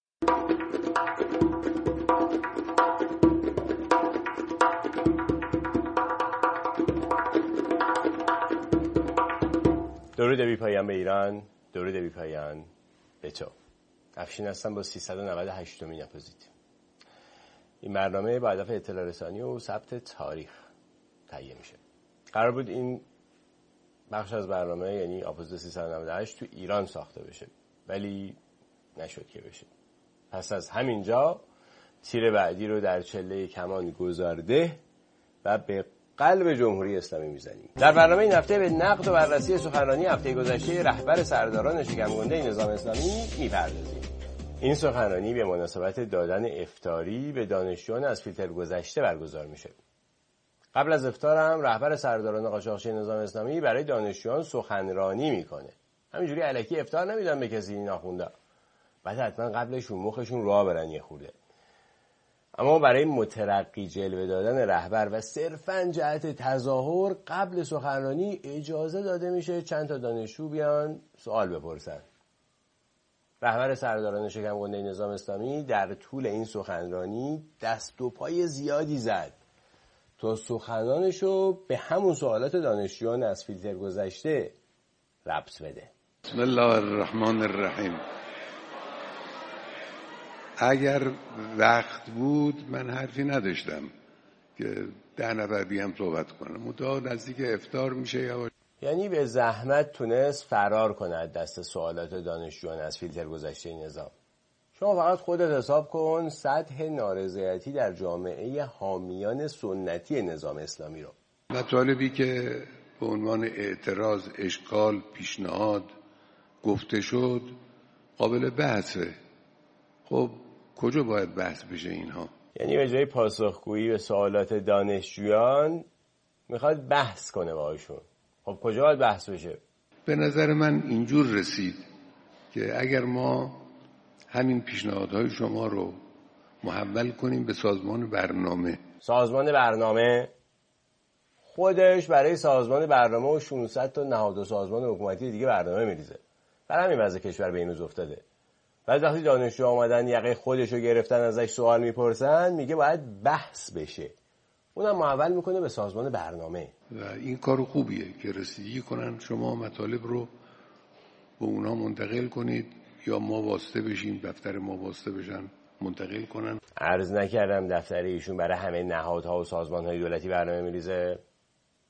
درود بی پایان به ایران، درود بی پایان به تو. افشین هستم با 398 امین اپوزیت. این برنامه با هدف اطلاع رسانی و ثبت تاریخ تهیه میشه. قرار بود این بخش از برنامه یعنی اپوزیت 398 تو ایران ساخته بشه ولی نشد که بشه. پس از همینجا تیر بعدی رو در چله کمان گذارده و به قلب جمهوری اسلامی میزنیم. در برنامه این هفته به نقد و بررسی سخنرانی هفته گذشته رهبر سرداران شکم‌گنده نظام اسلامی میپردازیم. این سخنرانی به مناسبت دادن افطاری به دانشجویان از فیلتر گذشته برگزار میشه. قبل از افطار هم رهبر سرداران قاچاقچی نظام اسلامی برای دانشجویان سخنرانی میکنه. همینجوری الکی افطار نمیدن به کسی این آخوندا. بعد حتما قبلشون مخشون راه برن یه خورده. اما برای مترقی جلوه دادن رهبر و صرفاً جهت تظاهر قبل سخنرانی اجازه داده میشه چند تا دانشجو بیان سوال بپرسن. رهبر سرداران شکم‌گنده نظام اسلامی در طول این سخنرانی دست و پای زیادی زد تا سخنانشو به همون سوالات دانشجویان از فیلتر گذشته ربط بده. بسم الله الرحمن الرحیم. اگر وقت بود من حرفی نداشتم که 10 نفر بیام صحبت کنم. متأ نزدیک افطار میشه یا یعنی به زحمت تونست فرار کنه از دست سوالات دانشجویان از فیلتر گذشته نظام. شما فقط خودت حساب کن سطح نارضایتی در جامعه حامیان سنتی نظام اسلامی رو. مطالبی که به عنوان اعتراض، اشکال، پیشنهاد گفته شد قابل بحثه. خب کجا باید بحث بشه اینها؟ یعنی به جای پاسخگویی به سوالات دانشجویان میخواد بحث کنه باهاشون. خب کجا باید بحث بشه؟ به نظر من اینجور رسید که اگر ما همین پیشنهادهای شما رو محول کنیم به سازمان برنامه خودش برای سازمان برنامه و 600 تا نهاد و سازمان حکومتی دیگه برنامه میریزه. برای همین وضع کشور به این روز افتاده. بعد وقتی دانشجو اومدن یقه خودشو گرفتن ازش سوال میپرسن میگه باید بحث بشه. اونم محول میکنه به سازمان برنامه. و این کار خوبیه که رسیدگی کنن، شما مطالب رو به اونا منتقل کنید یا ما واسطه بشیم، دفتر ما واسطه بشن منتقل کنن. عرض نکردم دفتر ایشون برای همه نهادها و سازمانهای دولتی برنامه میریزه؟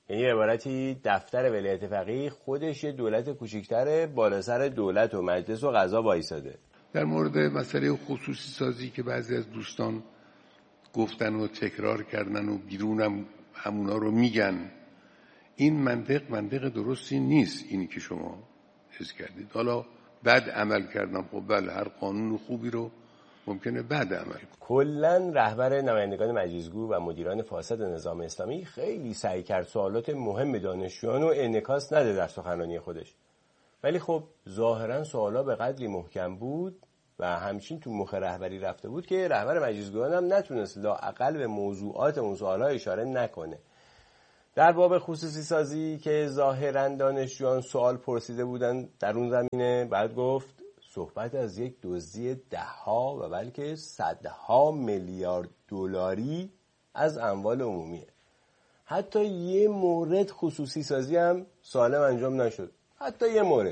یعنی عبارتی دفتر ولایت فقیه خودش یه دولت کوچیک‌تره، بالا سر دولت و مجلس و قضا وایساده. در مورد مسئله خصوصی سازی که بعضی از دوستان گفتن و تکرار کردن و بیرونم همونا رو میگن، این منطق درستی نیست. اینی که شما حس کردید حالا بد عمل کردم، خب بله، هر قانون خوبی رو ممکنه بد عمل. کلا رهبر نمایندگان مجلسگو و مدیران فاسد نظام اسلامی خیلی سعی کرد سوالات مهم دانشجویان رو انعکاس نده در سخنرانی خودش، ولی خب ظاهرا سوالا به قدری محکم بود و همچین تو مخ رهبری رفته بود که رهبر مجلسگویان هم نتونست لااقل به موضوعات اون سوالا اشاره نکنه. در باب خصوصی سازی که ظاهرا دانشجویان سوال پرسیده بودن در اون زمینه، بعد گفت صحبت از یک دزدی ده‌ها و بلکه صدها میلیارد دلاری از اموال عمومیه. حتی یه مورد خصوصی سازی هم سالم انجام نشد، حتی یه مورد.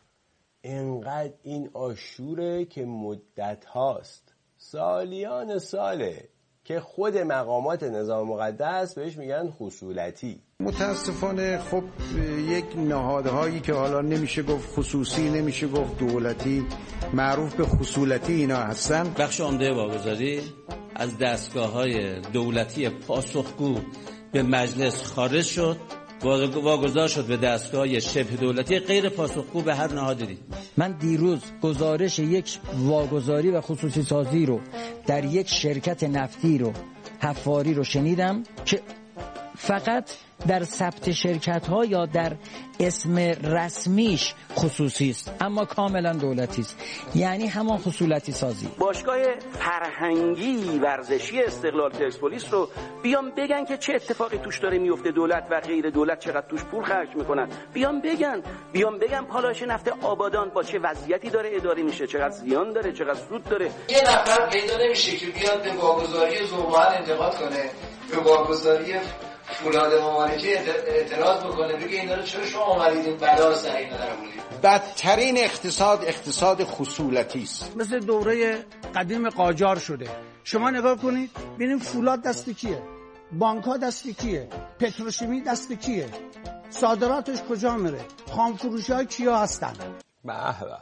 اینقدر این آشوره که مدت هاست، سالیان ساله که خود مقامات نظام مقدس بهش میگن خصولتی. متاسفانه خب یک نهادهایی که حالا نمیشه گفت خصوصی، نمیشه گفت دولتی، معروف به خصولتی اینا هستن. بخش عمده واگذاری از دستگاه‌های دولتی پاسخگو به مجلس خارج شد، واگذار شد به دستگاه شبه دولتی غیر پاسخگو به هر نهاد دیگه. من دیروز گزارش یک واگذاری و خصوصی سازی رو در یک شرکت نفتی رو حفاری رو شنیدم که فقط در ثبت شرکت ها یا در اسم رسمیش خصوصی است اما کاملا دولتی است، یعنی همان خصولتی سازی. باشگاه فرهنگی ورزشی استقلال پرسپولیس رو بیان بگن که چه اتفاقی توش داره میفته، دولت و غیر دولت چقدر توش پول خرج میکنن، بیان بگن پالاش نفت آبادان با چه وضعیتی داره اداره میشه، چقدر زیان داره، چقدر سود داره. یه نفر پیدا نمیشه که بیاد به واگذاری ذوب‌ها انتقاد کنه، به واگذاری فولاد ممالکی اعتراض بکنه، بگه اینا رو چرا شما آمدید این بلا سر اینا درآوردید. بدترین اقتصاد خصولتی است. مثل دوره قدیم قاجار شده. شما نگاه کنید ببینید فولاد دست کیه، بانک‌ها دست کیه، پتروشیمی دست کیه، صادراتش کجا میره، خام فروشی‌ها کیا هستن. به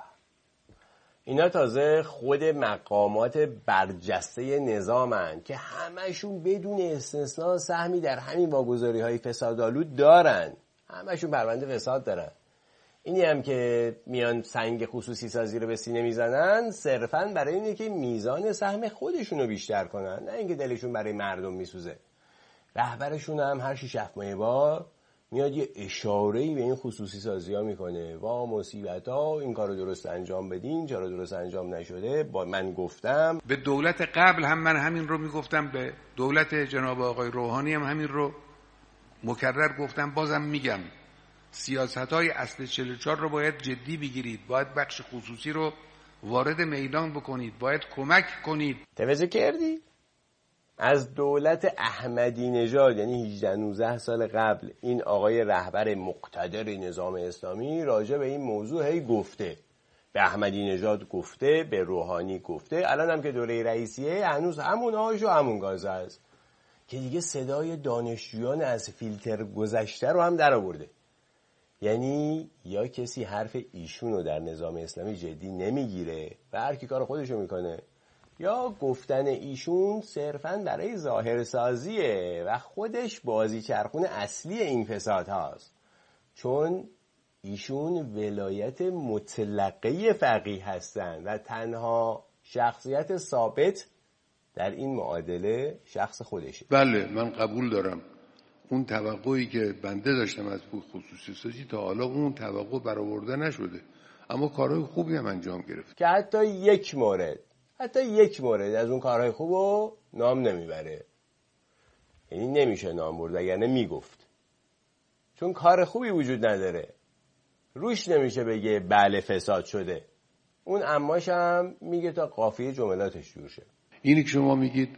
اینا تازه خود مقامات برجسته نظامن که همشون بدون استثناء سهمی در همین واگذاری‌های فسادآلود دارن، همشون پرونده فساد دارن. اینی هم که میان سنگ خصوصی سازی رو به سینه میزنن صرفاً برای اینه که میزان سهم خودشون رو بیشتر کنن، نه اینکه دلشون برای مردم میسوزه. رهبرشون هم هر 6-7 ماه بار میاد یه اشاره‌ای به این خصوصی سازی‌ها میکنه، وا مصیبت‌ها، این کارو درست انجام بدین، چرا درست انجام نشده، با من گفتم. به دولت قبل هم من همین رو میگفتم، به دولت جناب آقای روحانی هم همین رو مکرر گفتم، بازم میگم سیاست‌های اصل 44 رو باید جدی بگیرید، باید بخش خصوصی رو وارد میدان بکنید، باید کمک کنید. توجه کردی؟ از دولت احمدی نژاد، یعنی 18-19 سال قبل، این آقای رهبر مقتدر نظام اسلامی راجع به این موضوع هی گفته، به احمدی نژاد گفته، به روحانی گفته، الان هم که دوره رئیسیه هنوز همون آش و همون گاز هست که دیگه صدای دانشجویان از فیلتر گذشته رو هم در آورده. یعنی یا کسی حرف ایشون رو در نظام اسلامی جدی نمیگیره و هر کی کار خودشو میکنه، یا گفتن ایشون صرفاً برای ظاهر سازیه و خودش بازی چرخون اصلی این فساد هاست، چون ایشون ولایت مطلقه فقیه هستن و تنها شخصیت ثابت در این معادله شخص خودشه. بله من قبول دارم اون توقعی که بنده داشتم از خصوصی سازی تا حالا اون توقع برآورده نشده، اما کارهای خوبی هم انجام گرفت که حتی یک مورد از اون کارهای خوبو نام نمیبره. یعنی نمیشه نام برد، اگرنه میگفت، چون کار خوبی وجود نداره، روش نمیشه بگه بله فساد شده، اون اماش هم میگه تا قافیه جملاتش جور شه. اینی که شما میگید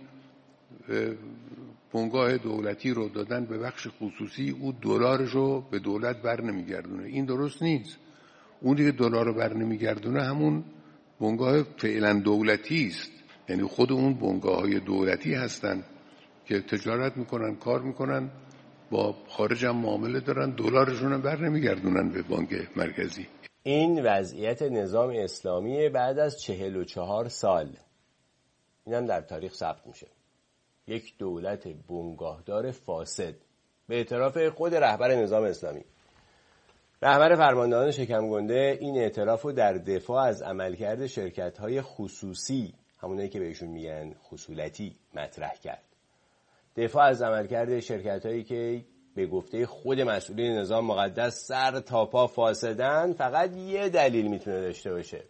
بنگاه دولتی رو دادن به بخش خصوصی، او دلارش رو به دولت بر نمیگردونه، این درست نیست. اونی که دلار رو بر نمیگردونه همون بنگاه فعلا دولتی است، یعنی خود اون بنگاه های دولتی هستن که تجارت میکنن، کار میکنن با خارج هم معامله دارن، دلارشون هم بر نمیگردونن به بانک مرکزی. این وضعیت نظام اسلامی بعد از 44 سال، اینم در تاریخ ثبت میشه. یک دولت بنگاهدار فاسد به اعتراف خود رهبر نظام اسلامی، رهبر فرماندهان شکمگنده، این اعتراف رو در دفاع از عملکرد شرکت‌های خصوصی، همونایی که بهشون میگن خصولتی، مطرح کرد. دفاع از عملکرد شرکت‌هایی که به گفته خود مسئولین نظام مقدس سر تا پا فاسدن، فقط یه دلیل میتونه داشته باشه: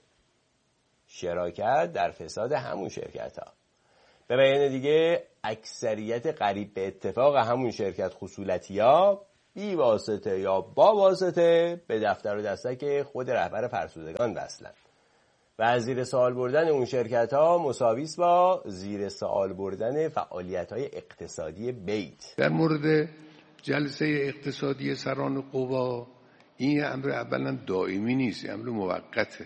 شراکت در فساد همون شرکت‌ها. به بیان دیگه، اکثریت قریب به اتفاق همون شرکت خصولتی‌ها بی واسطه یا با واسطه به دفتر و دستک خود رهبر فرسودگان وصلن و از زیر سوال بردن اون شرکت‌ها مساویس با زیر سوال بردن فعالیت‌های اقتصادی بیت. در مورد جلسه اقتصادی سران قوا، این امر اولا دائمی نیست، امر موقته.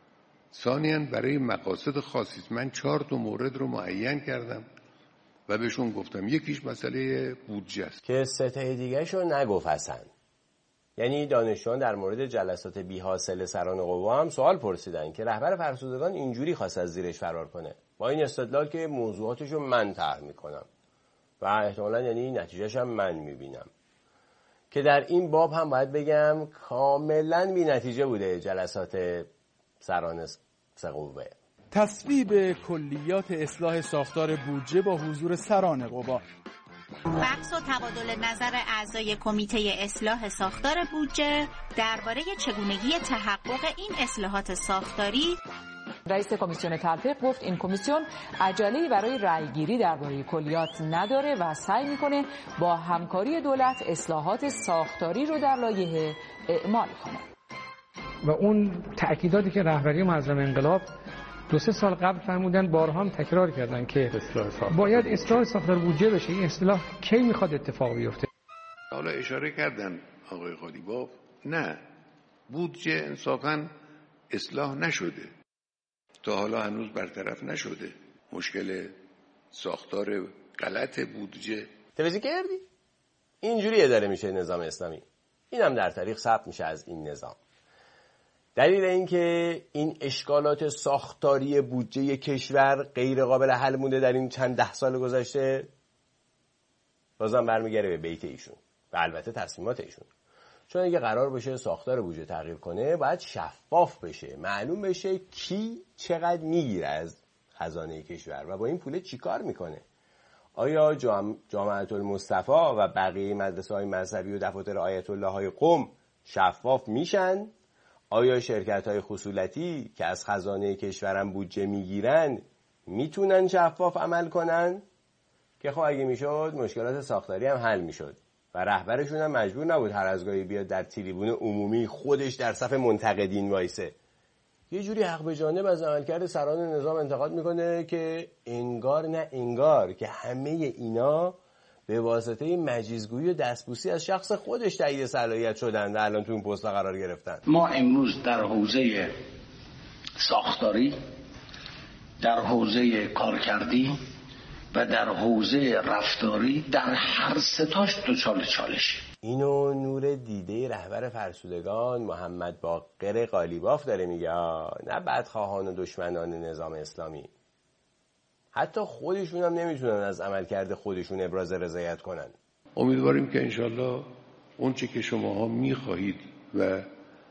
ثانیاً برای مقاصد خاصی. من 4 مورد رو معین کردم و بهشون گفتم یکیش مسئله بودجه است که 3 دیگه‌ش رو نگفت حسن. یعنی دانشجویان در مورد جلسات بی‌حاصل سران قوا هم سوال پرسیدن که رهبر فرسودگان اینجوری خواست از زیرش فرار کنه، با این استدلال که موضوعاتش رو من طرح میکنم و احتمالاً یعنی نتیجهش هم من میبینم، که در این باب هم باید بگم کاملاً بی نتیجه بوده جلسات سران قوا. تصویب کلیات اصلاح ساختار بودجه با حضور سران قوا. بحث و تبادل نظر اعضای کمیته اصلاح ساختار بودجه درباره چگونگی تحقق این اصلاحات ساختاری. رئیس کمیسیون تلفیق گفت این کمیسیون عجله‌ای برای رأیگیری درباره کلیات نداره و سعی میکنه با همکاری دولت اصلاحات ساختاری رو در لایحه اعمال کنه. و اون تأکیداتی که رهبری معظم انقلاب 2-3 سال قبل فرمودن، بارها هم تکرار کردن که باید اصلاح ساختار بودجه بشه. این اصلاح کی میخواد اتفاق بیفته؟ حالا اشاره کردن آقای قالیباف، نه، بودجه انصافاً اصلاح نشده، تا حالا هنوز برطرف نشده. مشکل ساختار غلط بودجه توضیح کردی؟ اینجوری اداره میشه نظام اسلامی. اینم در تاریخ ثبت میشه از این نظام. دلیل اینکه این اشکالات ساختاری بودجه کشور غیر قابل حل مونده در این چند 10 سال گذشته، بازم برمیگره به بیت ایشون و البته تصمیمات ایشون. چون اگه قرار باشه ساختار بودجه تغییر کنه، باید شفاف بشه، معلوم بشه کی چقدر میگیره از خزانه کشور و با این پول چیکار میکنه. آیا جامعه المصطفی و بقیه مدرسه‌های مذهبی و دفاتر آیت الله های قم شفاف میشن؟ آیا شرکت‌های خصولتی که از خزانه کشورم بودجه میگیرن میتونن شفاف عمل کنن؟ که خب اگه میشد مشکلات ساختاری هم حل میشد و رهبرشون هم مجبور نبود هر از گاهی بیاد در تریبون عمومی خودش در صف منتقدین وایسه. یه جوری حق به جانب از عملکرد سران نظام انتقاد میکنه که انگار نه انگار که همه اینا به واسطه مجیزگویی و دستبوسی از شخص خودش تایید صلاحیت شدن و الان تو این پست قرار گرفتن. ما امروز در حوزه ساختاری، در حوزه کارکردی و در حوزه رفتاری در هر ستاش دچار چالش. اینو نور دیده رهبر فرسودگان محمد باقر قالیباف داره میگه، نه بدخواهان و دشمنان نظام اسلامی. حتی خودشون هم نمیتونن از عملکرد خودشون ابراز رضایت کنن. امیدواریم که انشالله اون چه که شماها میخواهید و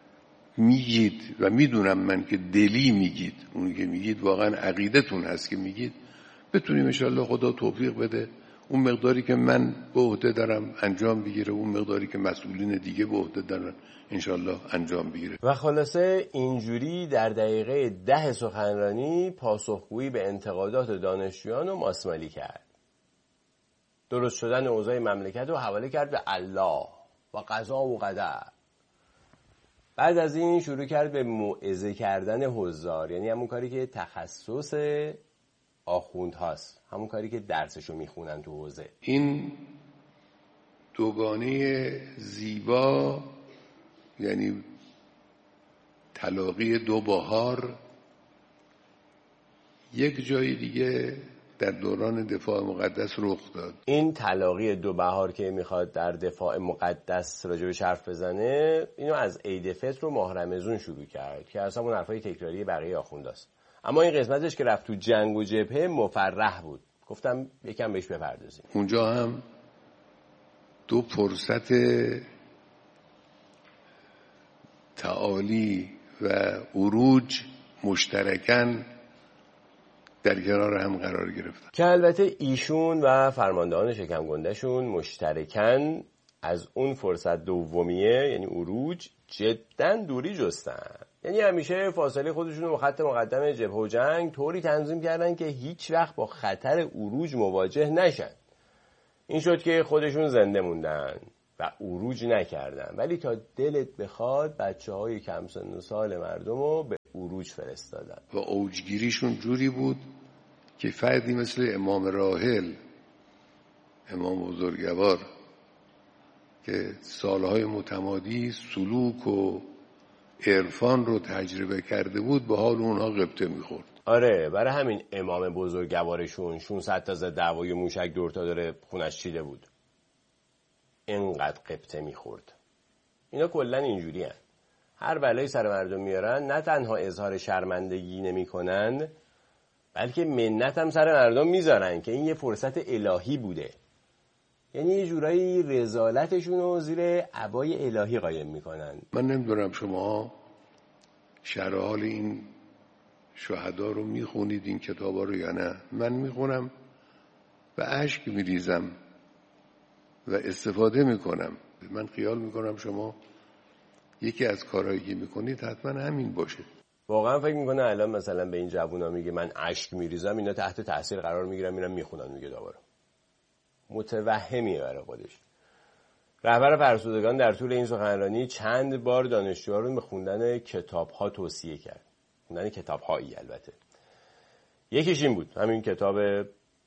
میگید و میدونم من که دلی میگید، اون که میگید واقعا عقیدتون هست که میگید، بتونیم انشالله خدا توفیق بده اون مقداری که من به عهده دارم انجام بگیره، اون مقداری که مسئولین دیگه به عهده دارن انشالله انجام بگیره. و خلاصه اینجوری در دقیقه 10 سخنرانی پاسخگویی به انتقادات دانشجویان رو ماسمالی کرد. درست شدن اوضاع مملکت رو حواله کرد به الله و قضا و قدر. بعد از این شروع کرد به موعظه کردن حضار، یعنی همون کاری که تخصص آخوند هاست، همون کاری که درسشو میخونن تو حوزه. این دوگانه زیبا، یعنی تلاقی دو بهار، یک جای دیگه در دوران دفاع مقدس رخ داد. این تلاقی دو بهار که میخواد در دفاع مقدس راجبش حرف بزنه، اینو از عید فطر و ماه رمضان شروع کرد که اصلا اون حرفای تکراری بقیه آخونداست. اما این قسمتش که رفت تو جنگ و جبهه مفرح بود. گفتم یکم بهش بپردازیم. اونجا هم دو فرصت تعالی و عروج مشترکاً در کنار هم قرار گرفتن که البته ایشون و فرماندهان شکم گنده‌شون مشترکاً از اون فرصت دومیه، یعنی عروج، جداً دوری جستن. یعنی همیشه فاصله خودشون رو با خط مقدم جبهه و جنگ طوری تنظیم کردن که هیچ وقت با خطر عروج مواجه نشن. این شد که خودشون زنده موندن و عروج نکردن، ولی تا دلت بخواد بچه‌های کم سن و سال مردم رو به عروج فرستادن. و اوجگیریشون جوری بود که فردی مثل امام راحل، امام بزرگوار، که سالهای متمادی سلوک و عرفان رو تجربه کرده بود، به حال اونها غبطه میخورد. آره، برای همین امام بزرگوارشون 600 تا ضد هوایی موشک دورتا داره خونش چیده بود. اینقدر غبطه میخورد. اینا کلن اینجوری هن. هر بلایی سر مردم میارن، نه تنها اظهار شرمندگی نمی کنن، بلکه منت هم سر مردم میذارن که این یه فرصت الهی بوده. یعنی یه جورایی رذالتشون رو زیر عبای الهی قایم میکنن. من نمیدونم شما شرح حال این شهدا رو میخونید، این کتابا رو، یا نه. من میخونم و اشک میریزم و استفاده میکنم. من خیال میکنم شما یکی از کارهایی که میکنید حتما همین باشه. واقعا فکر میکنه الان مثلا به این جوونا میگه من اشک میریزم، اینا تحت تاثیر قرار میگیرن، میرن میخونن میگه دوباره. متوهمیه برای خودش. رهبر فرسودگان در طول این سخنرانی چند بار دانشجوها رو به خوندن کتاب‌ها توصیه کرد. خوندن کتاب‌هایی البته. یکیش این بود، همین کتاب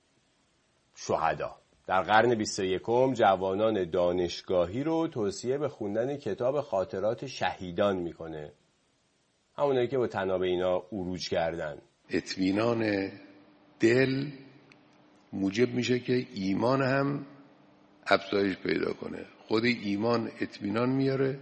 شهدا. در قرن 21 جوانان دانشگاهی رو توصیه به خوندن کتاب خاطرات شهیدان میکنه. همونایی که با طناب اینا عروج کردن. اطمینان دل موجب میشه که ایمان هم افزایش پیدا کنه. خود ایمان اطمینان میاره،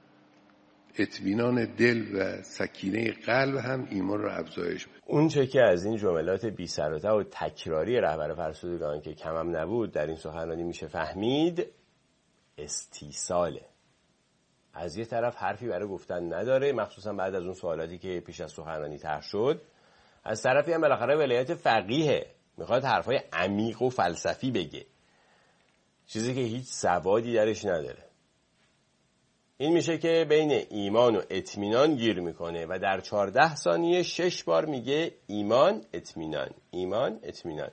اطمینان دل و سکینه قلب هم ایمان رو افزایش میده. اون چه که از این جملات بی سر و ته و تکراری رهبر فرسودگان که کمم نبود در این سخنرانی میشه فهمید استیصاله. از یه طرف حرفی برای گفتن نداره، مخصوصا بعد از اون سوالاتی که پیش از سخنرانی طرح شد. از طرفی هم بالاخره ولایت فقیهه، میخواد حرفای عمیق و فلسفی بگه، چیزی که هیچ سوادی درش نداره. این میشه که بین ایمان و اطمینان گیر میکنه و در 14 ثانیه 6 بار میگه ایمان اطمینان، ایمان اطمینان.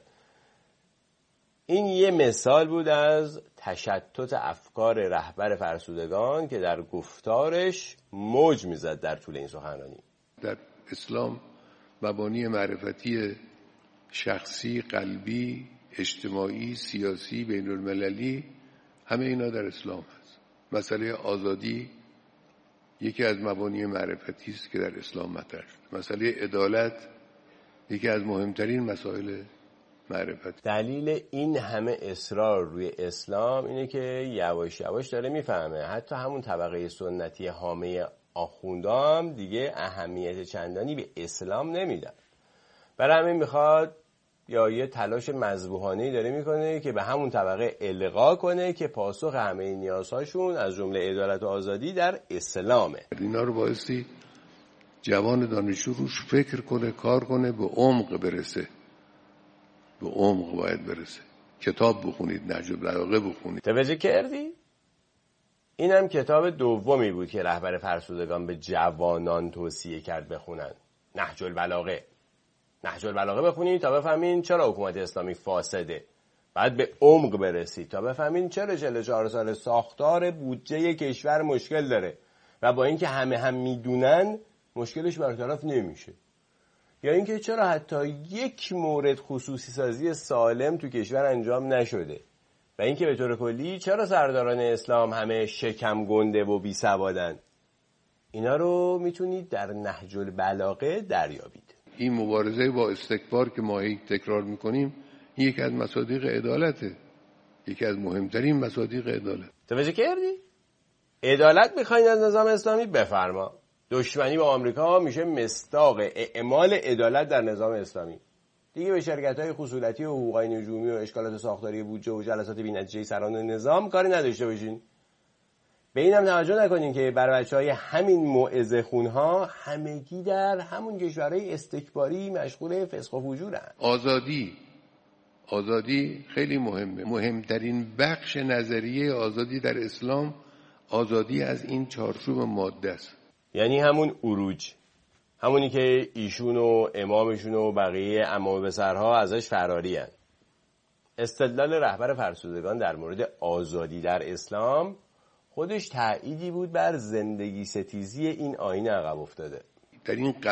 این یه مثال بود از تشتت افکار رهبر فرسودگان که در گفتارش موج میزد در طول این سخنرانی. در اسلام مبانی معرفتی شخصی، قلبی، اجتماعی، سیاسی، بین المللی، همه اینا در اسلام هست. مسئله آزادی یکی از مبانی معرفتی است که در اسلام مطرح شد. مسئله عدالت یکی از مهمترین مسائل معرفت. دلیل این همه اصرار روی اسلام اینه که یواش یواش داره میفهمه حتی همون طبقه سنتی حامه آخوندا هم دیگه اهمیت چندانی به اسلام نمیدن. برای همین میخواد یا یه تلاش مذبوحانه‌ای داره میکنه که به همون طبقه القا کنه که پاسخ همه نیازهاشون از جمله عدالت و آزادی در اسلامه. اینا رو بایستی جوان دانشجو روش فکر کنه، کار کنه، به عمق برسه. به عمق باید برسه. کتاب بخونید، نهج البلاغه بخونید. توجه کردی؟ اینم کتاب دومی بود که رهبر فرسودگان به جوانان توصیه کرد بخونن. نهج البلاغه. نهج البلاغه بخونید تا بفهمین چرا حکومت اسلامی فاسده. بعد به عمق برسید تا بفهمین چرا 44 سال ساختار بودجه کشور مشکل داره و با اینکه همه هم میدونن مشکلش برطرف نمیشه. یا اینکه چرا حتی یک مورد خصوصی سازی سالم تو کشور انجام نشده و اینکه به طور کلی چرا سرداران اسلام همه شکم گنده و بی سوادن. اینا رو میتونید در نهج البلاغه دریابید. این مبارزه با استکبار که ما تکرار میکنیم این یکی از مصادیق عدالته، یکی از مهمترین مصادیق عدالت. توجه کردی؟ عدالت میخواین از نظام اسلامی؟ بفرما. دشمنی با آمریکا میشه مصداق اعمال عدالت در نظام اسلامی. دیگه به شرکت‌های خصولتی و حقوقی نجومی و اشکالات ساختاری بودجه و جلسات بی‌نتیجه سران نظام کاری نداشته باشین. به اینم توجه نکنین که برای بچهای همین موعظه خونها همگی در همون کشورهای استکباری مشغول فسق و فجورن. آزادی خیلی مهمه. مهمترین بخش نظریه آزادی در اسلام آزادی از این چارچوب ماده است. یعنی همون عروج، همونی که ایشون و امامشون و بقیه امام بسرها ازش فراری هن. استدلال رهبر فرسودگان در مورد آزادی در اسلام خودش تأییدی بود بر زندگی ستیزی این آیین عقب افتاده. در این